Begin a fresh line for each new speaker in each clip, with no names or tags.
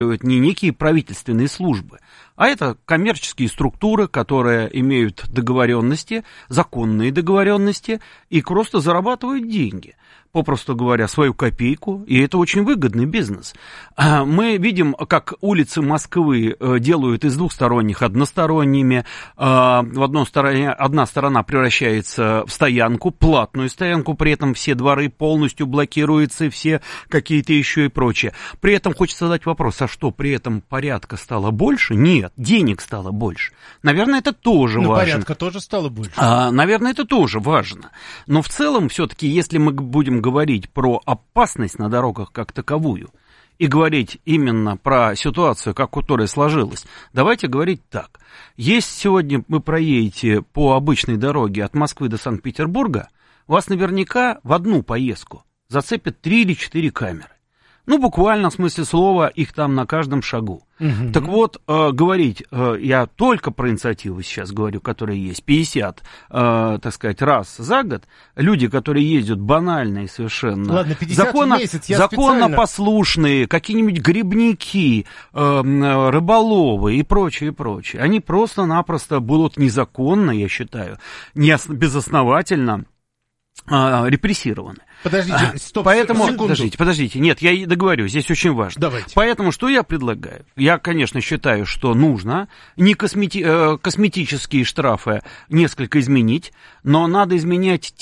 не некие правительственные службы, а это коммерческие структуры, которые имеют договоренности, законные договоренности и просто зарабатывают деньги. Попросту говоря, свою копейку, и это очень выгодный бизнес. Мы видим, как улицы Москвы делают из двухсторонних односторонними. Одна сторона превращается в стоянку, платную стоянку, при этом все дворы полностью блокируются, и все какие-то еще и прочее. При этом хочется задать вопрос, а что, при этом порядка стало больше? Нет, денег стало больше. Наверное, это тоже важно.
Порядка тоже стало больше.
Наверное, это тоже важно. Но в целом, все-таки, если мы будем говорить про опасность на дорогах как таковую и говорить именно про ситуацию, как которая сложилась, давайте говорить так. Если сегодня вы проедете по обычной дороге от Москвы до Санкт-Петербурга, вас наверняка в одну поездку зацепят 3 или 4 камеры. Ну, буквально, в смысле слова, их там на каждом шагу. Угу. Так вот, говорить, я только про инициативу сейчас говорю, которые есть, 50, так сказать, раз за год, люди, которые ездят банальные совершенно,
ладно, 50 в месяц,
законопослушные, какие-нибудь грибники, рыболовы и прочее, они просто-напросто будут незаконно, я считаю, безосновательно репрессированы.
Подождите, стоп,
поэтому,
секунду.
Подождите, нет, я договорю, здесь очень важно.
Давайте.
Поэтому что я предлагаю? Я, конечно, считаю, что нужно не косметические штрафы несколько изменить, но надо изменять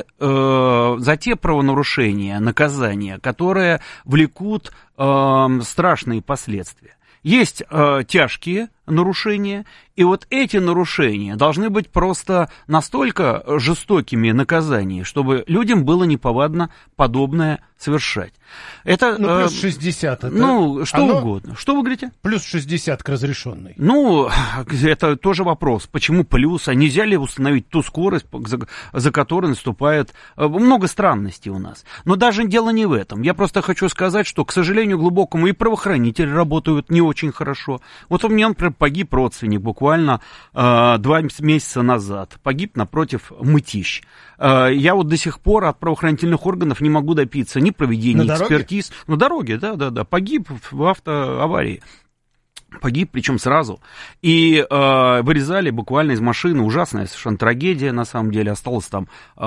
за те правонарушения, наказания, которые влекут страшные последствия. Есть тяжкие нарушения, и вот эти нарушения должны быть просто настолько жестокими наказаниями, чтобы людям было неповадно подобное совершать. Это,
плюс 60.
Угодно. Что вы говорите?
Плюс 60 к разрешенной.
Это тоже вопрос. Почему плюс? А нельзя ли установить ту скорость, за которой наступает много странностей у нас? Но даже дело не в этом. Я просто хочу сказать, что, к сожалению, глубокому, и правоохранители работают не очень хорошо. Вот у меня, например, погиб родственник буквально 2 месяца назад. Погиб напротив Мытищ. Я вот до сих пор от правоохранительных органов не могу добиться ни проведения экспертиз. На дороге, да. Погиб в автоаварии. Погиб, причем сразу. И вырезали буквально из машины. Ужасная совершенно трагедия, на самом деле. Осталась там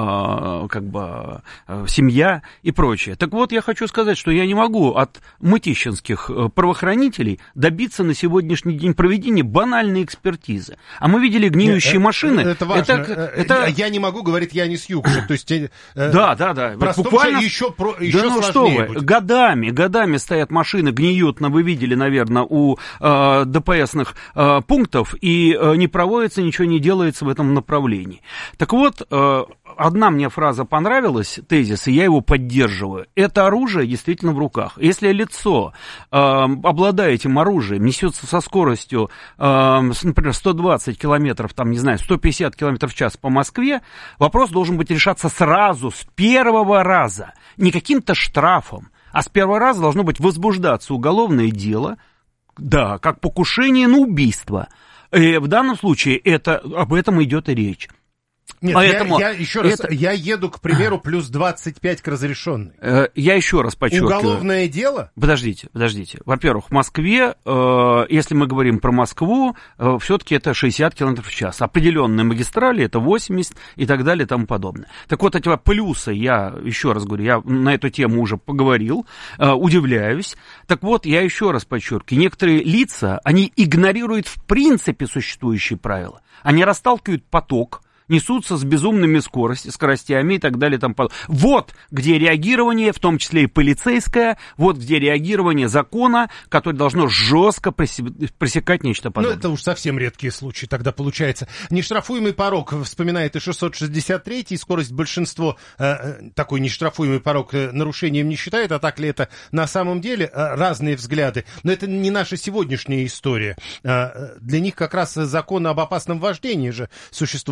семья и прочее. Так вот, я хочу сказать, что я не могу от мытищинских правоохранителей добиться на сегодняшний день проведения банальной экспертизы. А мы видели гниющие машины.
Это важно. Я не могу, говорит Янис Юкшев. То есть,
да.
Буквально еще сложнее будет.
Годами стоят машины, гниют, вы видели, наверное, у ДПСных пунктов, и не проводится, ничего не делается в этом направлении. Так вот, одна мне фраза понравилась, тезис, и я его поддерживаю. Это оружие действительно в руках. Если лицо, обладая этим оружием, несется со скоростью, например, 120 километров, 150 километров в час по Москве, вопрос должен быть решаться сразу, с первого раза, не каким-то штрафом, а с первого раза должно быть возбуждаться уголовное дело, да, как покушение на убийство. И в данном случае об этом идет и речь.
Нет, поэтому я еду, к примеру, плюс 25 к разрешенной.
Я еще раз подчеркиваю.
Уголовное дело?
Подождите. Во-первых, в Москве, если мы говорим про Москву, все-таки это 60 км в час. Определенные магистрали это 80 и так далее и тому подобное. Так вот, эти плюсы, я еще раз говорю, я на эту тему уже поговорил, удивляюсь. Так вот, я еще раз подчеркиваю, некоторые лица, они игнорируют в принципе существующие правила. Они расталкивают поток, несутся с безумными скоростями и так далее. Вот где реагирование, в том числе и полицейское, вот где реагирование закона, которое должно жестко пресекать нечто подобное.
Это уж совсем редкие случаи тогда получается. Нештрафуемый порог, вспоминает и 663-й, скорость большинство такой нештрафуемый порог нарушением не считает, а так ли это на самом деле? Разные взгляды. Но это не наша сегодняшняя история. Для них как раз закон об опасном вождении же существует, пишет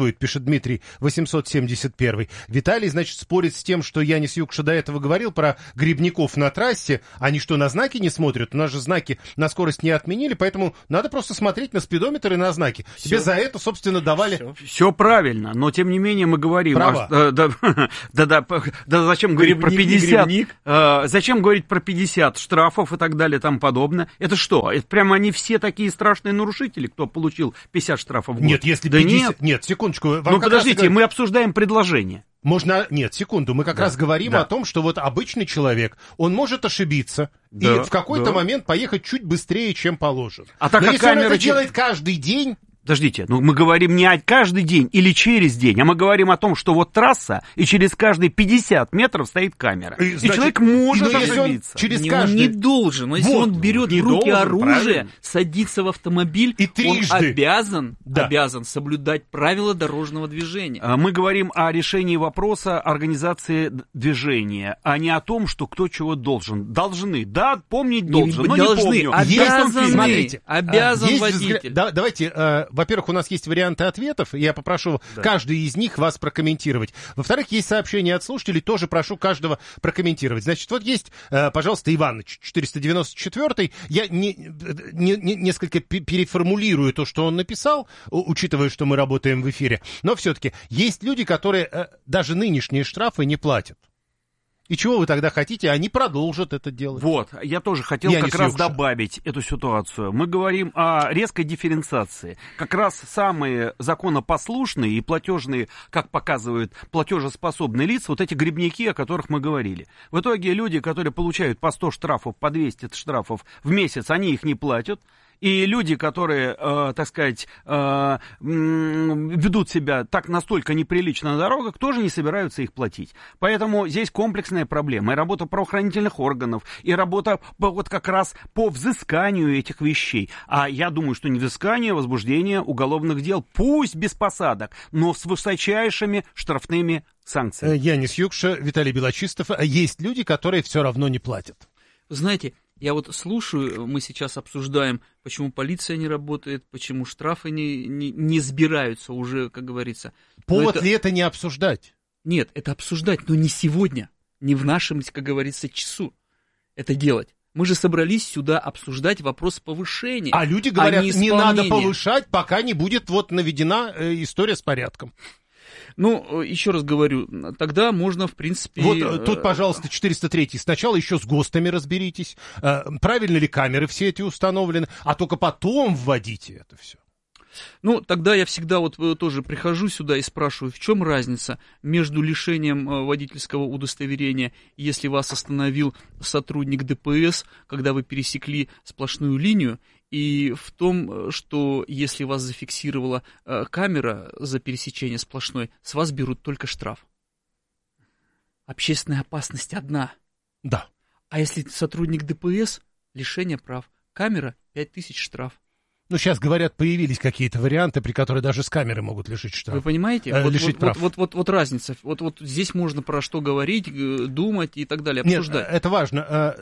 пишет Дмитрий, 871. Виталий, значит, спорит с тем, что Янис Юкша до этого говорил про грибников на трассе. Они что, на знаки не смотрят? У нас же знаки на скорость не отменили, поэтому надо просто смотреть на спидометр и на знаки.
Все.
Тебе за это, собственно, давали...
Все правильно, но тем не менее мы говорим... Зачем говорить про 50? Зачем говорить про 50 штрафов и так далее и тому подобное? Это что? Это прямо они все такие страшные нарушители, кто получил 50 штрафов в год?
Нет, если 50... Нет, секундочку.
Ну, подождите, мы обсуждаем предложение.
Можно... Нет, секунду. Мы как раз говорим о том, что вот обычный человек, он может ошибиться и в какой-то момент поехать чуть быстрее, чем положено. Но если он это делает каждый день...
Подождите, ну мы говорим не о каждый день или через день, а мы говорим о том, что вот трасса, и через каждые 50 метров стоит камера. И человек может ошибиться.
Он не должен, но если он берет в руки оружие, садится в автомобиль, он обязан соблюдать правила дорожного движения.
Мы говорим о решении вопроса организации движения, а не о том, что кто чего должен. Должны, да, помнить должен, но не помню.
Обязан водитель.
Давайте... Во-первых, у нас есть варианты ответов, и я попрошу каждый из них вас прокомментировать. Во-вторых, есть сообщения от слушателей, тоже прошу каждого прокомментировать. Значит, вот есть, пожалуйста, Иваныч, 494-й. Я несколько переформулирую то, что он написал, учитывая, что мы работаем в эфире. Но все-таки есть люди, которые даже нынешние штрафы не платят. И чего вы тогда хотите? Они продолжат это делать.
Вот, я тоже хотел как раз добавить эту ситуацию. Мы говорим о резкой дифференциации. Как раз самые законопослушные и платежные, как показывают платежеспособные лица, вот эти грибники, о которых мы говорили. В итоге люди, которые получают по 100 штрафов, по 200 штрафов в месяц, они их не платят. И люди, которые, так сказать, ведут себя так настолько неприлично на дорогах, тоже не собираются их платить. Поэтому здесь комплексная проблема. И работа правоохранительных органов, и работа вот как раз по взысканию этих вещей. А я думаю, что не взыскание, а возбуждение уголовных дел, пусть без посадок, но с высочайшими штрафными санкциями.
Янис Юкша, Виталий Белочистов. Есть люди, которые все равно не платят.
Знаете, я вот слушаю, мы сейчас обсуждаем, почему полиция не работает, почему штрафы не сбираются уже, как говорится.
Повод ли это не обсуждать?
Нет, это обсуждать, но не сегодня, не в нашем, как говорится, часу это делать. Мы же собрались сюда обсуждать вопрос повышения.
А люди говорят, не надо повышать, пока не будет вот наведена история с порядком.
Ну, еще раз говорю, тогда можно, в принципе...
Вот тут, пожалуйста, 403-й. Сначала еще с ГОСТами разберитесь. Правильно ли камеры все эти установлены, а только потом вводите это все.
Ну, тогда я всегда вот тоже прихожу сюда и спрашиваю, в чем разница между лишением водительского удостоверения, если вас остановил сотрудник ДПС, когда вы пересекли сплошную линию, и в том, что если вас зафиксировала камера за пересечение сплошной, с вас берут только штраф. Общественная опасность одна.
Да.
А если сотрудник ДПС, лишение прав, камера 5000 штраф.
Ну, сейчас, говорят, появились какие-то варианты, при которых даже с камеры могут лишить штрафа.
Вы понимаете? Вот разница. Вот здесь можно про что говорить, думать и так далее, обсуждать.
Нет, это важно.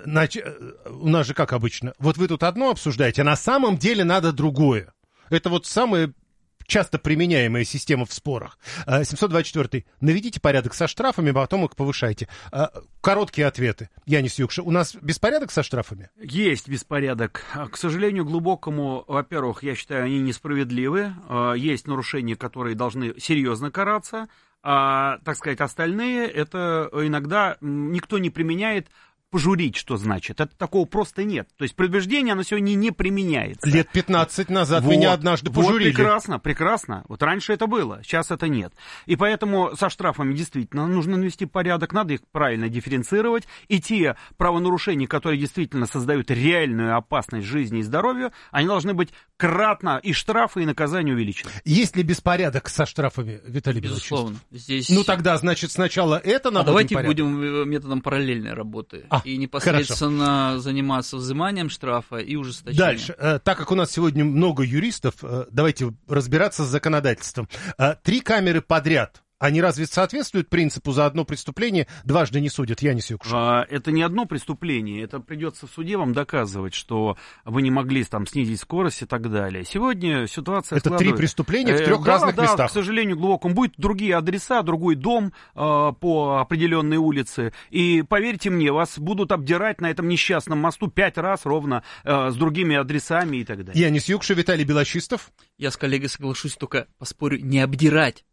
У нас же как обычно. Вот вы тут одно обсуждаете, а на самом деле надо другое. Это вот самое часто применяемая система в спорах. 724-й. Наведите порядок со штрафами, потом их повышайте. Короткие ответы. Янис Юкша, у нас беспорядок со штрафами?
Есть беспорядок. К сожалению, глубокому, во-первых, я считаю, они несправедливы. Есть нарушения, которые должны серьезно караться. А, так сказать, остальные, это иногда никто не применяет. Пожурить, что значит. Это такого просто нет. То есть предупреждение, оно сегодня не применяется.
Лет 15 назад меня однажды пожурили.
Вот прекрасно. Вот раньше это было, сейчас это нет. И поэтому со штрафами действительно нужно навести порядок, надо их правильно дифференцировать. И те правонарушения, которые действительно создают реальную опасность жизни и здоровью, они должны быть кратно, и штрафы, и наказания увеличены.
Есть ли беспорядок со штрафами, Виталий Белочистов?
Безусловно. Здесь...
Ну тогда, значит, сначала это наводим
давайте
порядок.
будем методом параллельной работы. И непосредственно заниматься взиманием штрафа и ужесточением.
Дальше. Так как у нас сегодня много юристов, давайте разбираться с законодательством. 3 камеры подряд Они разве соответствуют принципу «за одно преступление дважды не судят», Янис Юкшин?
Это не одно преступление, это придется в суде вам доказывать, что вы не могли там снизить скорость и так далее. Сегодня ситуация
это
складывается...
3 преступления в 3 разных местах.
Да, к сожалению, глубокому. Будут другие адреса, другой дом по определенной улице. И поверьте мне, вас будут обдирать на этом несчастном мосту 5 раз ровно с другими адресами и так далее.
Янис Юкшин, Виталий Белочистов.
Я с коллегой соглашусь, только поспорю, не обдирать,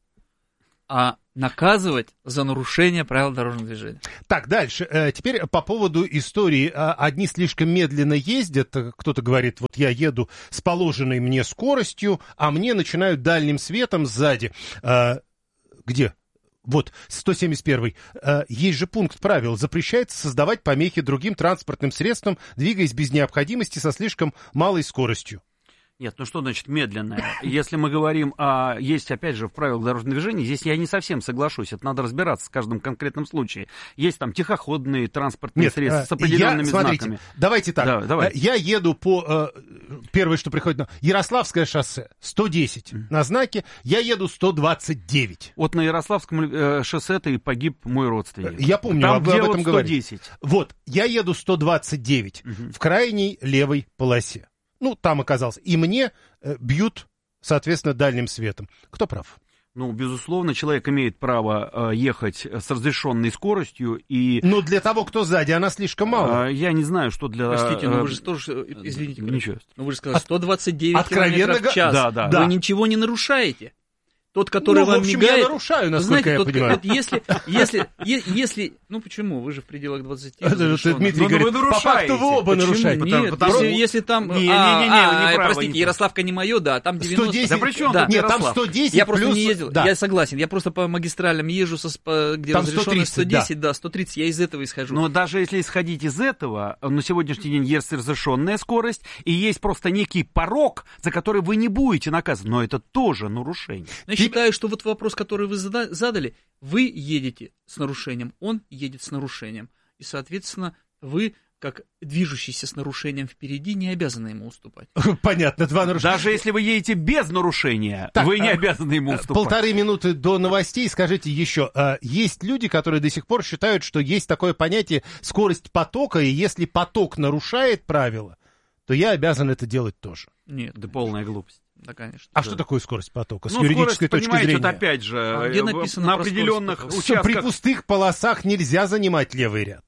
а наказывать за нарушение правил дорожного движения.
Так, дальше. Теперь по поводу истории. Одни слишком медленно ездят. Кто-то говорит, вот я еду с положенной мне скоростью, а мне начинают дальним светом сзади. Где? Вот, 171-й. Есть же пункт правил. Запрещается создавать помехи другим транспортным средствам, двигаясь без необходимости со слишком малой скоростью.
Нет, ну что значит медленное? Если мы говорим есть, опять же, в правилах дорожного движения, здесь я не совсем соглашусь, это надо разбираться в каждом конкретном случае. Есть там тихоходные транспортные средства с определенными знаками.
Давайте так,
да, давайте.
Я еду по, первое, что приходит на Ярославское шоссе, 110 на знаке, я еду 129.
Вот на Ярославском шоссе-то и погиб мой родственник.
Я помню,
там,
вы об этом
110.
говорили. Вот, я еду 129 в крайней левой полосе. Ну, там оказался. И мне бьют, соответственно, дальним светом. Кто прав?
Ну, безусловно, человек имеет право ехать с разрешенной скоростью и...
Но для того, кто сзади, она слишком мало.
Я не знаю, что для...
Простите, но вы же тоже... Извините,
ничего.
Но вы же сказали, 129 км в час.
Да.
Вы ничего не нарушаете. Тот, который вам
в общем,
мигает...
я нарушаю, насколько я понимаю.
Вот если... Ну, почему? Вы же в пределах 20.
Дмитрий говорит, по факту вы оба нарушаете.
Нет, если там... Простите, Ярославка не мое, да, там 90...
110,
да при чем
да. Нет, там 110
Я просто
плюс...
не ездил,
да.
я согласен, я просто по магистралям езжу, где
там
разрешено 110,
да.
130, я из этого исхожу.
Но даже если исходить из этого, на сегодняшний день есть разрешенная скорость, и есть просто некий порог, за который вы не будете наказаны, но это тоже нарушение.
Я считаю, что вот вопрос, который вы задали, вы едете с нарушением, он едет с нарушением. И, соответственно, вы, как движущийся с нарушением впереди, не обязаны ему уступать.
Понятно, 2 нарушения.
Даже если вы едете без нарушения, так, вы не обязаны ему уступать.
1,5 минуты до новостей. Скажите еще, есть люди, которые до сих пор считают, что есть такое понятие скорость потока, и если поток нарушает правила, то я обязан это делать тоже.
Нет,
это полная глупость.
Да, конечно.
А что такое скорость потока с
скорость,
юридической точки зрения?
Вот опять же,
где написано
на определенных участках...
При пустых полосах нельзя занимать левый ряд.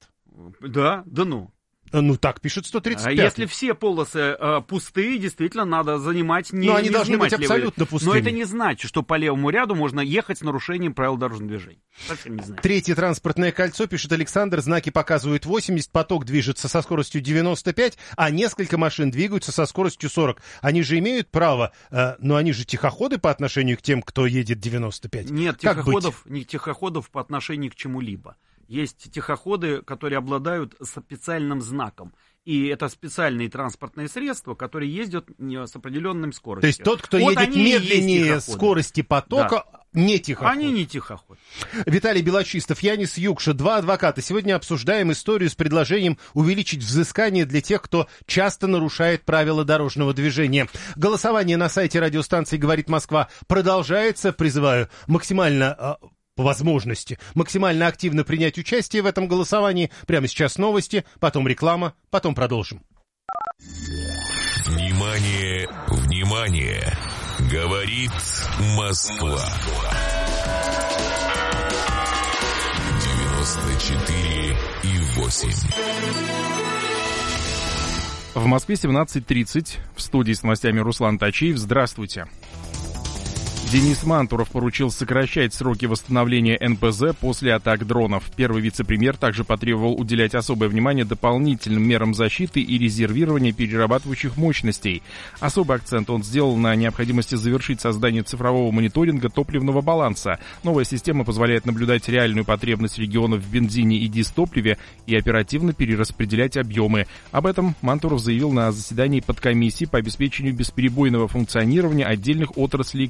Да ну.
Ну, так пишет 135.
А если все полосы пустые, действительно надо занимать не.
Но они
не
должны быть
левый.
абсолютно пустыми.
Но это не значит, что по левому ряду можно ехать с нарушением правил дорожного движения. Совсем не знаю.
3-е транспортное кольцо, пишет Александр, знаки показывают 80, поток движется со скоростью 95, а несколько машин двигаются со скоростью 40. Они же имеют право, но они же тихоходы по отношению к тем, кто едет 95.
Нет, тихоходов по отношению к чему-либо. Есть тихоходы, которые обладают специальным знаком. И это специальные транспортные средства, которые ездят с определенной скоростью.
То есть тот, кто едет медленнее скорости потока, не тихоход.
Они не тихоход.
Виталий Белочистов, Янис Юкша, 2 адвоката. Сегодня обсуждаем историю с предложением увеличить взыскание для тех, кто часто нарушает правила дорожного движения. Голосование на сайте радиостанции «Говорит Москва» продолжается. Призываю максимально... по возможности максимально активно принять участие в этом голосовании. Прямо сейчас новости, потом реклама, потом продолжим.
Внимание, внимание! Говорит Москва. 94,8.
В Москве 17:30. В студии с новостями Руслан Тачиев. Здравствуйте. Денис Мантуров поручил сокращать сроки восстановления НПЗ после атак дронов. Первый вице-премьер также потребовал уделять особое внимание дополнительным мерам защиты и резервирования перерабатывающих мощностей. Особый акцент он сделал на необходимости завершить создание цифрового мониторинга топливного баланса. Новая система позволяет наблюдать реальную потребность регионов в бензине и дизтопливе и оперативно перераспределять объемы. Об этом Мантуров заявил на заседании подкомиссии по обеспечению бесперебойного функционирования отдельных отраслей экономики.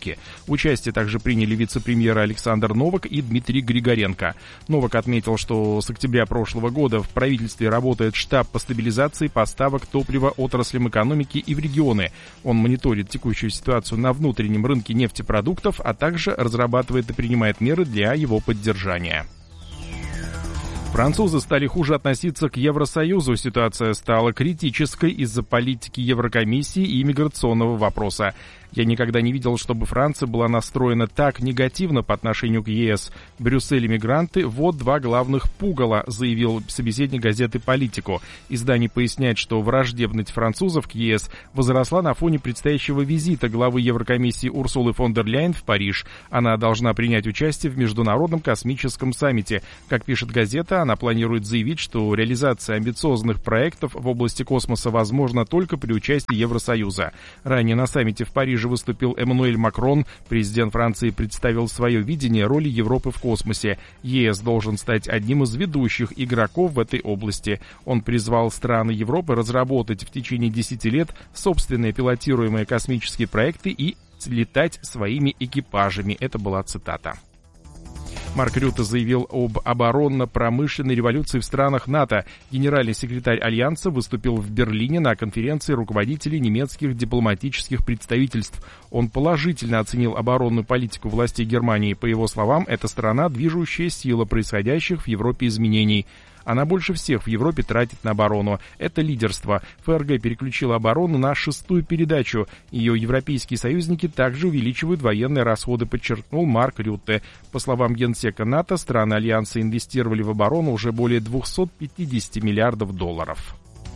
экономики. Участие также приняли вице-премьеры Александр Новак и Дмитрий Григоренко. Новак отметил, что с октября прошлого года в правительстве работает штаб по стабилизации поставок топлива отраслям экономики и в регионы. Он мониторит текущую ситуацию на внутреннем рынке нефтепродуктов, а также разрабатывает и принимает меры для его поддержания. Французы стали хуже относиться к Евросоюзу. Ситуация стала критической из-за политики Еврокомиссии и миграционного вопроса. Я никогда не видел, чтобы Франция была настроена так негативно по отношению к ЕС. Брюссель и мигранты – вот два главных пугала, заявил собеседник газеты «Политико». Издание поясняет, что враждебность французов к ЕС возросла на фоне предстоящего визита главы Еврокомиссии Урсулы фон дер Ляйен в Париж. Она должна принять участие в Международном космическом саммите. Как пишет газета, она планирует заявить, что реализация амбициозных проектов в области космоса возможна только при участии Евросоюза. Ранее на саммите в Париже выступил Эммануэль Макрон. Президент Франции представил свое видение роли Европы в космосе. ЕС должен стать одним из ведущих игроков в этой области. Он призвал страны Европы разработать в течение 10 лет собственные пилотируемые космические проекты и летать своими экипажами. Это была цитата. Марк Рютте заявил об оборонно-промышленной революции в странах НАТО. Генеральный секретарь Альянса выступил в Берлине на конференции руководителей немецких дипломатических представительств. Он положительно оценил оборонную политику властей Германии. По его словам, эта страна – движущая сила происходящих в Европе изменений. Она больше всех в Европе тратит на оборону. Это лидерство. ФРГ переключила оборону на 6-ю передачу. Ее европейские союзники также увеличивают военные расходы, подчеркнул Марк Рютте. По словам генсека НАТО, страны Альянса инвестировали в оборону уже более 250 миллиардов долларов.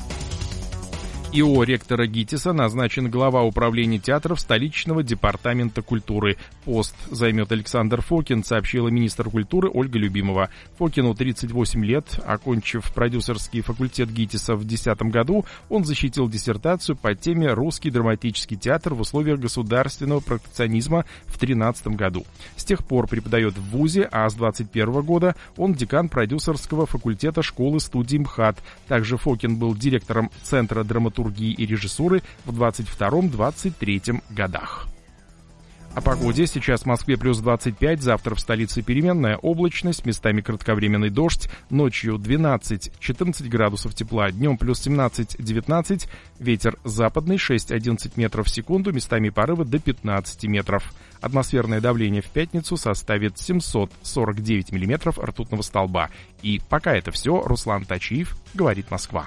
ИО ректора ГИТИСа назначен глава управления театров столичного департамента культуры. Пост займет Александр Фокин, сообщила министр культуры Ольга Любимова. Фокину 38 лет. Окончив продюсерский факультет ГИТИСа в 2010 году, он защитил диссертацию по теме «Русский драматический театр в условиях государственного протекционизма» в 2013 году. С тех пор преподает в ВУЗе, а с 2021 года он декан продюсерского факультета школы-студии МХАТ. Также Фокин был директором Центра драматургии и режиссуры в 22-23 годах. О погоде. Сейчас в Москве плюс 25, завтра в столице переменная облачность, местами кратковременный дождь, ночью 12-14 градусов тепла, днем плюс 17-19, ветер западный 6-11 метров в секунду, местами порывы до 15 метров. Атмосферное давление в пятницу составит 749 миллиметров ртутного столба. И пока это все, Руслан Тачиев, говорит Москва.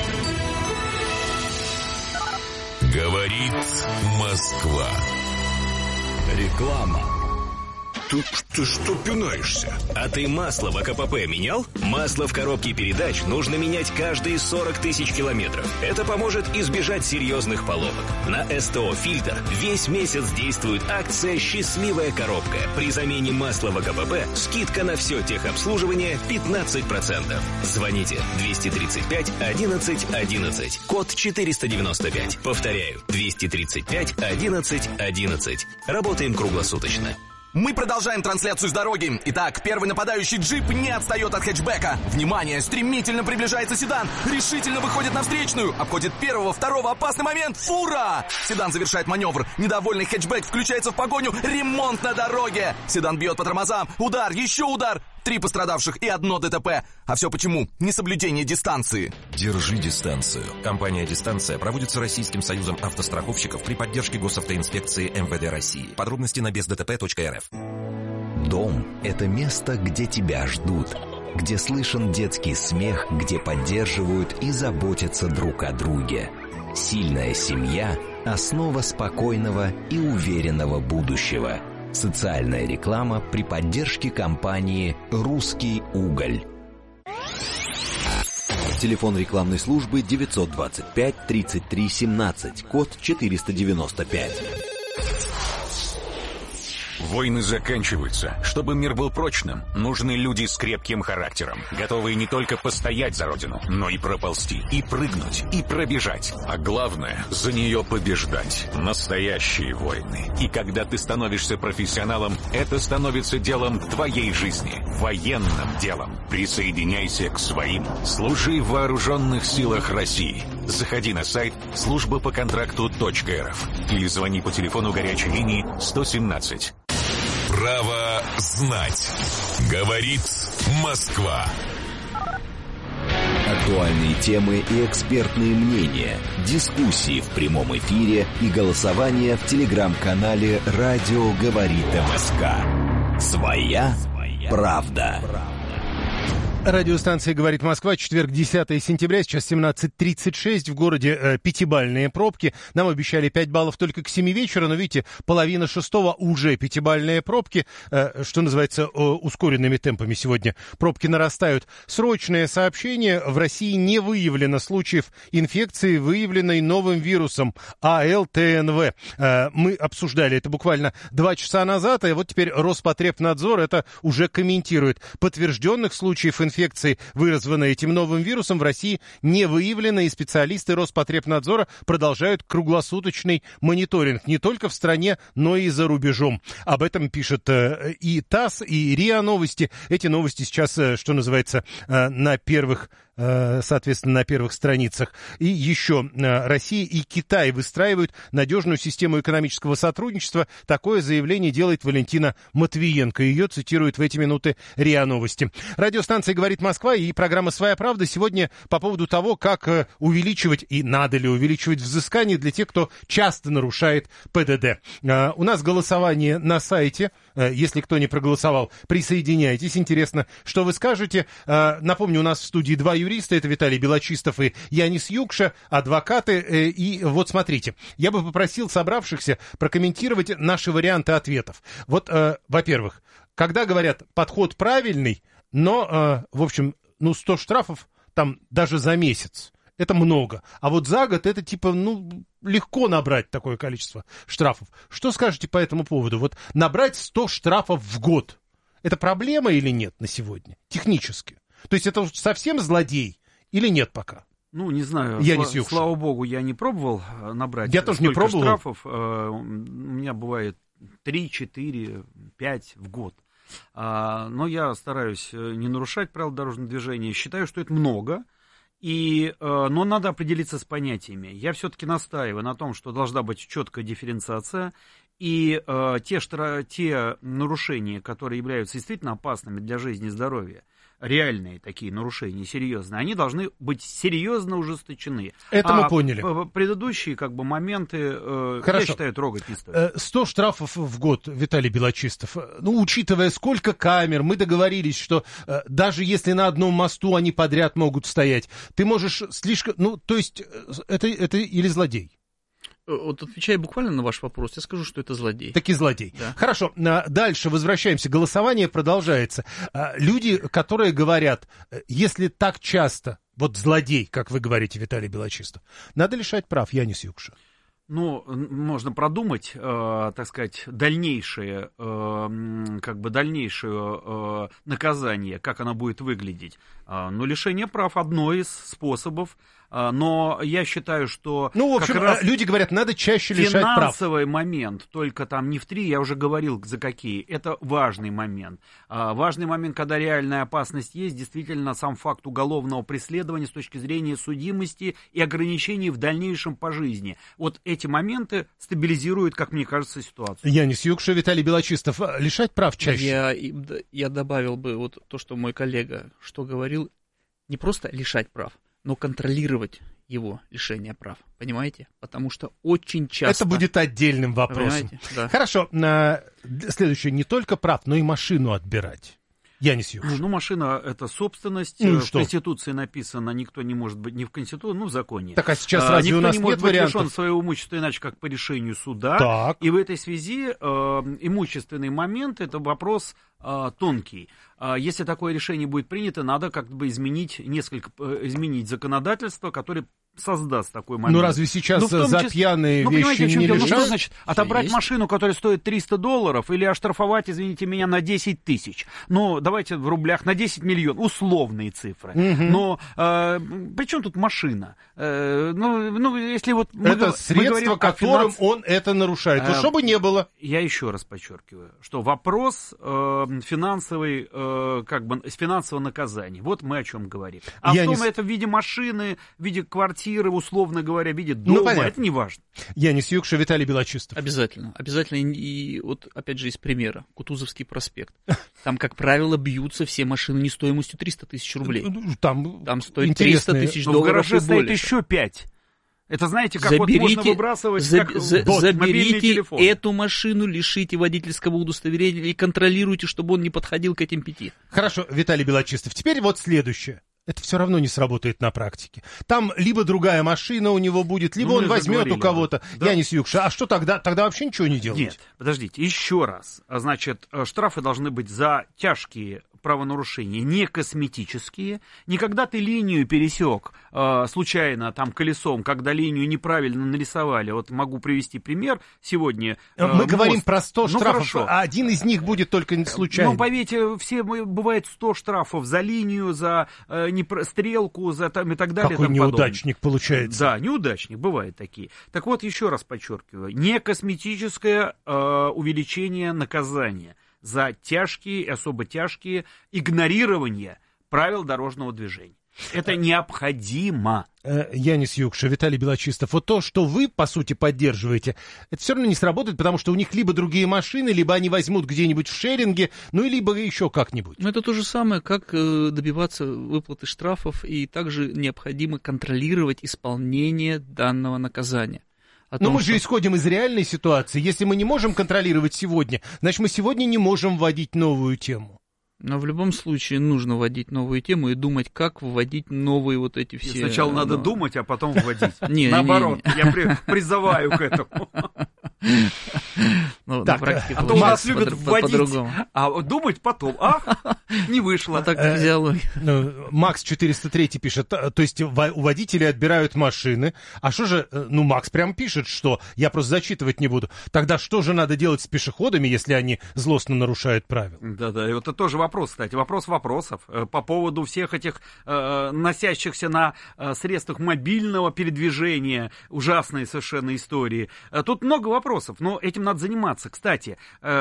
Говорит Москва.
Реклама. Ты что пинаешься?
А ты масло в АКПП менял? Масло в коробке передач нужно менять каждые 40 тысяч километров. Это поможет избежать серьезных поломок. На СТО «Фильтр» весь месяц действует акция «Счастливая коробка». При замене масла в АКПП скидка на все техобслуживание 15%. Звоните 235 11 11. Код 495. Повторяю, 235 11 11. Работаем круглосуточно.
Мы продолжаем трансляцию с дороги. Итак, первый нападающий джип не отстает от хэтчбека. Внимание, стремительно приближается седан. Решительно выходит на встречную. Обходит первого, второго. Опасный момент. Фура! Седан завершает маневр. Недовольный хэтчбек включается в погоню. Ремонт на дороге. Седан бьет по тормозам. Удар, еще удар. 3 пострадавших и 1 ДТП. А все почему? Несоблюдение дистанции.
Держи дистанцию. Компания «Дистанция» проводится Российским союзом автостраховщиков при поддержке госавтоинспекции МВД России. Подробности на бездтп.рф.
Дом – это место, где тебя ждут, где слышен детский смех, где поддерживают и заботятся друг о друге. Сильная семья – основа спокойного и уверенного будущего. Социальная реклама при поддержке компании «Русский уголь». Телефон рекламной службы 925 33 17, код 495.
Войны заканчиваются. Чтобы мир был прочным, нужны люди с крепким характером, готовые не только постоять за родину, но и проползти, и прыгнуть, и пробежать. А главное, за нее побеждать. Настоящие войны. И когда ты становишься профессионалом, это становится делом твоей жизни. Военным делом. Присоединяйся к своим. Служи в вооруженных силах России. Заходи на сайт службапоконтракту.рф или звони по телефону горячей линии 117.
Право знать. Говорит Москва.
Актуальные темы и экспертные мнения, дискуссии в прямом эфире и голосование в телеграм-канале «Радио говорит МСК». Своя правда.
Радиостанция «Говорит Москва», четверг, 10 сентября, сейчас 17:36, в городе пятибалльные пробки. Нам обещали 5 баллов только к 7 вечера, но, видите, половина шестого уже пятибалльные пробки, что называется, ускоренными темпами сегодня пробки нарастают. Срочное сообщение: в России не выявлено случаев инфекции, выявленной новым вирусом АЛТНВ. Мы обсуждали это буквально 2 часа назад, и вот теперь Роспотребнадзор это уже комментирует. Подтвержденных случаев инфекции, вызванной этим новым вирусом, в России не выявлено, и специалисты Роспотребнадзора продолжают круглосуточный мониторинг не только в стране, но и за рубежом. Об этом пишет и ТАСС, и РИА Новости. Эти новости сейчас, что называется, на первых, соответственно, на первых страницах. И еще Россия и Китай выстраивают надежную систему экономического сотрудничества. Такое заявление делает Валентина Матвиенко. Ее цитирует в эти минуты РИА Новости. Радиостанция «Говорит Москва» и программа «Своя правда» сегодня по поводу того, как увеличивать и надо ли увеличивать взыскание для тех, кто часто нарушает ПДД. У нас голосование на сайте. Если кто не проголосовал, присоединяйтесь. Интересно, что вы скажете. Напомню, у нас в студии 2 юриста. Это Виталий Белочистов и Янис Юкша, адвокаты. И вот смотрите, я бы попросил собравшихся прокомментировать наши варианты ответов. Вот, во-первых, когда говорят «подход правильный», но, в общем, 100 штрафов там даже за месяц. Это много. А вот за год это типа, легко набрать такое количество штрафов. Что скажете по этому поводу? Вот набрать 100 штрафов в год. Это проблема или нет на сегодня? Технически. То есть это совсем злодей или нет пока?
Не знаю. Слава богу, я не пробовал набрать.
Я тоже не пробовал.
Штрафов. У меня бывает 3, 4, 5 в год. Но я стараюсь не нарушать правила дорожного движения. Считаю, что это много. Но надо определиться с понятиями. Я все-таки настаиваю на том, что должна быть четкая дифференциация. И те нарушения, которые являются действительно опасными для жизни и здоровья, реальные такие нарушения, серьезные, они должны быть серьезно ужесточены.
Это мы поняли.
Предыдущие моменты, я считаю, трогать не стоит.
100 штрафов в год, Виталий Белочистов. Учитывая, сколько камер, мы договорились, что даже если на одном мосту они подряд могут стоять, ты можешь слишком... то есть это или злодей?
Вот отвечая буквально на ваш вопрос, я скажу, что это злодей.
Таки злодей.
Да.
Хорошо, дальше возвращаемся. Голосование продолжается. Люди, которые говорят, если так часто, вот злодей, как вы говорите, Виталий Белочистов, надо лишать прав, Янис Юкша.
Можно продумать, так сказать, дальнейшее наказание, как оно будет выглядеть. Но лишение прав одно из способов. Но я считаю, что...
в общем, как раз люди говорят, надо чаще лишать прав.
Финансовый момент, только там не в 3, я уже говорил, за какие. Это важный момент. Важный момент, когда реальная опасность есть, действительно, сам факт уголовного преследования с точки зрения судимости и ограничений в дальнейшем по жизни. Вот эти моменты стабилизируют, как мне кажется, ситуацию.
Янис Юкша, Виталий Белочистов, лишать прав чаще.
Я добавил бы вот то, что мой коллега что говорил, не просто лишать прав, но контролировать его лишение прав, понимаете? Потому что очень часто...
Это будет отдельным вопросом.
Да.
Хорошо, следующее, не только прав, но и машину отбирать. Янис Юкш.
Машина — это собственность. В Конституции написано, никто не может быть, не в Конституции, в законе.
Так, а сейчас разве у нас нет вариантов? Никто не может быть лишен
своего имущества иначе, как по решению суда.
Так.
И в этой связи имущественный момент — это вопрос тонкий. Если такое решение будет принято, надо изменить законодательство, которое создаст такой момент.
Разве сейчас за пьяные вещи не лишают?
Что значит отобрать машину, которая стоит $300, или оштрафовать, извините меня, на 10 тысяч? Давайте в рублях на 10 миллионов, условные цифры. Но при чем тут машина? Если вот
это средство, которым он это нарушает. Чтобы не было.
Я еще раз подчеркиваю, что вопрос финансового наказания. Вот мы о чем говорим. А потом это в виде машины, в виде квартиры, квартиры, условно говоря, видит дома, это не важно.
Янис Юкша, Виталий Белочистов. Обязательно.
И вот, опять же, из примера. Кутузовский проспект. Там, как правило, бьются все машины не стоимостью 300 тысяч рублей. Там стоит 300 тысяч долларов.
В гараже стоит еще 5. Это, знаете, как вот можно выбрасывать мобильный телефон.
Заберите эту машину, лишите водительского удостоверения и контролируйте, чтобы он не подходил к этим 5.
Хорошо, Виталий Белочистов. Теперь вот следующее. Это все равно не сработает на практике. Там либо другая машина у него будет, либо он возьмет у кого-то. Да. Янис Юкша, а что тогда? Тогда вообще ничего не делать?
Нет, подождите, еще раз. Значит, штрафы должны быть за тяжкие правонарушения, не косметические. Не когда ты линию пересек случайно там колесом, когда линию неправильно нарисовали. Вот могу привести пример. Сегодня
мы говорим про 100 штрафов, а один из них будет только случайно.
Ну, поверьте, бывает 100 штрафов за линию, за стрелку, за там и так далее.
Какой неудачник получается.
Да, неудачник, бывают такие. Так вот, еще раз подчеркиваю, не косметическое увеличение наказания за тяжкие и особо тяжкие игнорирования правил дорожного движения. Это необходимо.
Янис Юкша, Виталий Белочистов, вот то, что вы, по сути, поддерживаете, это все равно не сработает, потому что у них либо другие машины, либо они возьмут где-нибудь в шеринге, ну, либо еще как-нибудь.
Ну, это то же самое, как добиваться выплаты штрафов, и также необходимо контролировать исполнение данного наказания.
Но мы же исходим из реальной ситуации. Если мы не можем контролировать сегодня, значит, мы сегодня не можем вводить новую тему.
Но в любом случае нужно вводить новую тему и думать, как вводить новые вот эти все...
Сначала надо думать, а потом вводить. Наоборот, я призываю к этому.
Так,
а то у нас любят вводить, а думать потом. Не вышло.
Так физиология.
Макс 403 пишет, то есть у водителей отбирают машины. А что же, Макс прям пишет, что я просто зачитывать не буду. Тогда что же надо делать с пешеходами, если они злостно нарушают правила?
Да, и вот это тоже вопрос, кстати, вопрос вопросов по поводу всех этих носящихся на средствах мобильного передвижения, ужасные совершенно истории. Тут много вопросов, но этим надо заниматься. Кстати,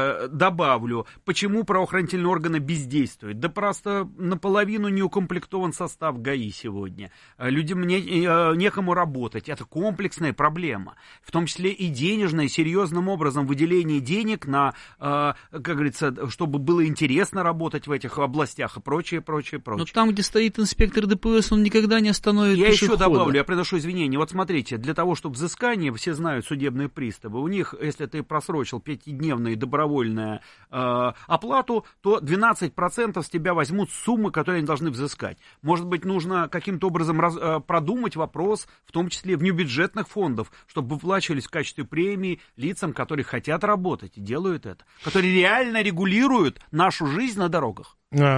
добавлю, почему правоохранительные органы бездействуют? Да просто наполовину не укомплектован состав ГАИ сегодня. Людям некому работать. Это комплексная проблема. В том числе и денежная, серьезным образом выделение денег на, как говорится, чтобы было интересно работать в этих областях и прочее.
Но там, где стоит инспектор ДПС, он никогда не остановит пешехода.
Я еще добавлю, я приношу извинения. Вот смотрите, для того, чтобы взыскание, все знают судебные приставы, у них, если ты просрочил 5-дневную добровольную оплату, то 12% с тебя возьмут суммы, которые они должны взыскать. Может быть, нужно каким-то образом продумать вопрос, в том числе внебюджетных фондов, чтобы выплачивались в качестве премии лицам, которые хотят работать и делают это, которые реально регулируют нашу жизнь на дорогах.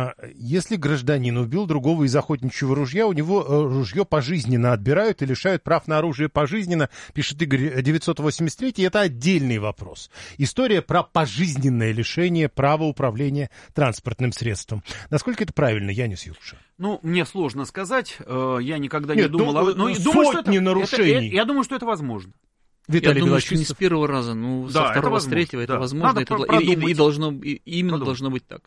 Если гражданин убил другого из охотничьего ружья, у него ружье пожизненно отбирают и лишают прав на оружие пожизненно, пишет Игорь 983, это отдельный вопрос. История про пожизненное лишение права управления транспортным средством. Насколько это правильно, Янис Юкша?
Мне сложно сказать, я никогда не думал об этом.
Сотни нарушений.
Я думаю, что это возможно.
Я думаю, что не с первого раза, со второго, с третьего это возможно. И должно быть так.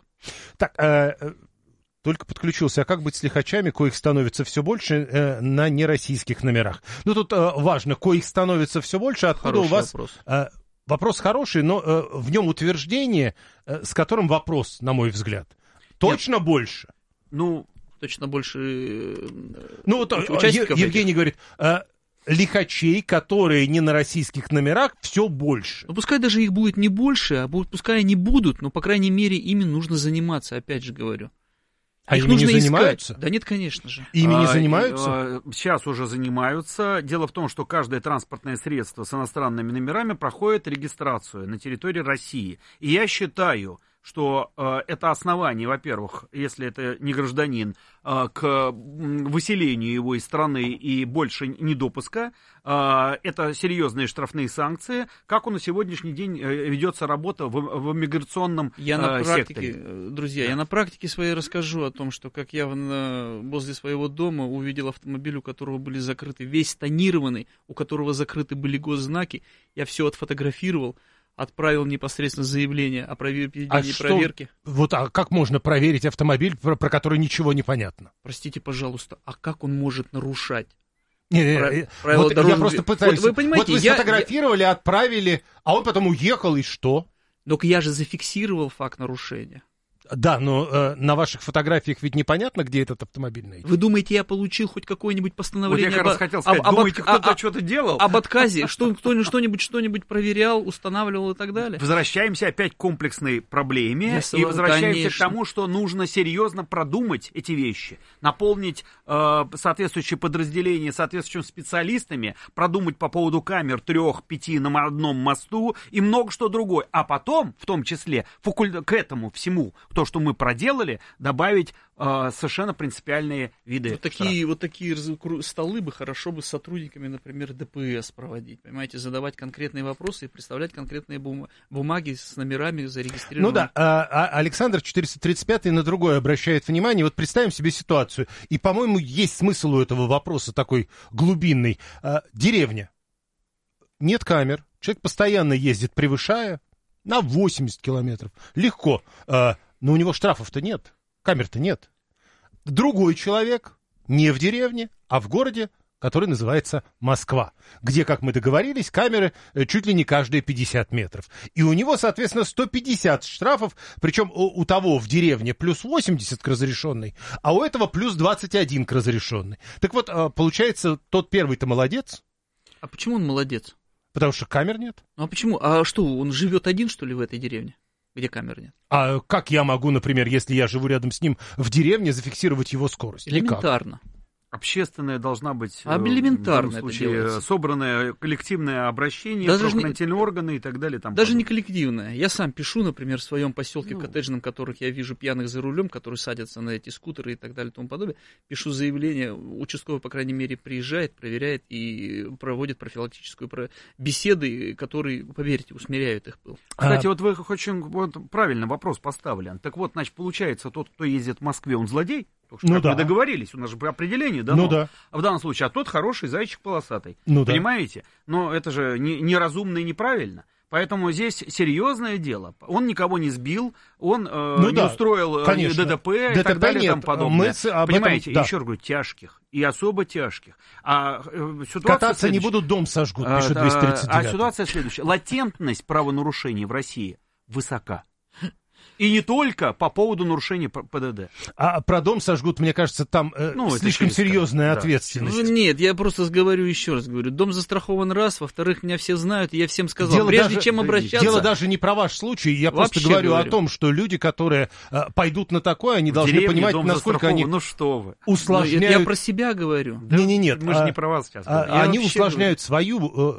Так, только подключился. А как быть с лихачами, коих становится все больше на нероссийских номерах? Тут важно, коих становится все больше. Откуда у вас...
Вопрос.
Вопрос хороший, но в нем утверждение, с которым вопрос, на мой взгляд. Точно больше?
Точно больше
участников. Евгений говорит... лихачей, которые не на российских номерах, все больше.
Пускай даже их будет не больше, а пускай они будут, но, по крайней мере, ими нужно заниматься, опять же говорю.
А ими не занимаются?
Да нет, конечно же.
Ими не занимаются?
Сейчас уже занимаются. Дело в том, что каждое транспортное средство с иностранными номерами проходит регистрацию на территории России. И я считаю, что это основание, во-первых, если это не гражданин, к выселению его из страны и больше недопуска. Это серьезные штрафные санкции. Как на сегодняшний день ведется работа в миграционном секторе?
Друзья, я на практике своей расскажу о том, что как я возле своего дома увидел автомобиль, у которого были закрыты, весь тонированный, у которого закрыты были госзнаки. Я все отфотографировал. Отправил непосредственно заявление о проведении проверки.
А как можно проверить автомобиль, про который ничего не понятно?
Простите, пожалуйста, а как он может нарушать? правила
вот
дорожного...
Я просто пытаюсь...
Вы понимаете,
вы сфотографировали, отправили, а он потом уехал, и что?
Только я же зафиксировал факт нарушения.
Да, но на ваших фотографиях ведь непонятно, где этот автомобиль найти.
Вы думаете, я получил хоть какое-нибудь постановление?
Вот я как раз хотел сказать, думаете, кто-то что-то делал?
Об отказе? Что-нибудь проверял, устанавливал и так далее?
Возвращаемся опять к комплексной проблеме и возвращаемся к тому, что нужно серьезно продумать эти вещи, наполнить соответствующие подразделения соответствующими специалистами, продумать по поводу камер 3-5 на одном мосту и много что другое. А потом, в том числе, к этому всему, то, что мы проделали, добавить совершенно принципиальные виды.
Вот такие столы бы хорошо бы с сотрудниками, например, ДПС проводить, понимаете, задавать конкретные вопросы и представлять конкретные бумаги с номерами зарегистрированными.
Ну да, Александр 435 на другое обращает внимание. Вот представим себе ситуацию, и, по-моему, есть смысл у этого вопроса такой глубинный. Деревня. Нет камер, человек постоянно ездит, превышая на 80 километров. Легко. Но у него штрафов-то нет, камер-то нет. Другой человек не в деревне, а в городе, который называется Москва, где, как мы договорились, камеры чуть ли не каждые 50 метров. И у него, соответственно, 150 штрафов, причем у того в деревне плюс 80 к разрешенной, а у этого плюс 21 к разрешенной. Так вот, получается, тот первый-то молодец.
А почему он молодец?
Потому что камер нет.
Ну а почему? А что, он живет один, что ли, в этой деревне? Где камер нет?
А как я могу, например, если я живу рядом с ним в деревне, зафиксировать его скорость?
Элементарно.
Никак.
Общественная должна быть
элементарно
в данном случае собранное коллективное обращение, правоохранительные органы и так далее. Там
даже не коллективное. Я сам пишу, например, в своем поселке коттеджном, которых я вижу пьяных за рулем, которые садятся на эти скутеры и так далее и тому подобное. Пишу заявление, участковый, по крайней мере, приезжает, проверяет и проводит профилактическую беседы, которые, поверьте, усмиряют их пыл.
Кстати, вот вы очень правильный вопрос поставили. Так вот, значит, получается, тот, кто ездит в Москве, он злодей? Мы договорились, у нас же определение дано.
Ну да.
А в данном случае, тот хороший зайчик полосатый.
Ну
понимаете? Но это же неразумно и неправильно. Поэтому здесь серьезное дело. Он никого не сбил, он не устроил ДТП и так далее и тому подобное. Понимаете, еще раз говорю, тяжких и особо тяжких.
Кататься не будут, дом сожгут, пишет 239.
А ситуация следующая. Латентность правонарушений в России высока. И не только по поводу нарушения ПДД.
А про дом сожгут, мне кажется, там слишком серьезная ответственность.
Нет, я просто говорю еще раз, дом застрахован раз, во-вторых, меня все знают, и я всем сказал, прежде чем обращаться...
Дело даже не про ваш случай, я просто говорю о том, что люди, которые пойдут на такое, они должны понимать, насколько они усложняют...
Я про себя говорю.
Нет,
мы же не про вас сейчас говорим.
Они усложняют свое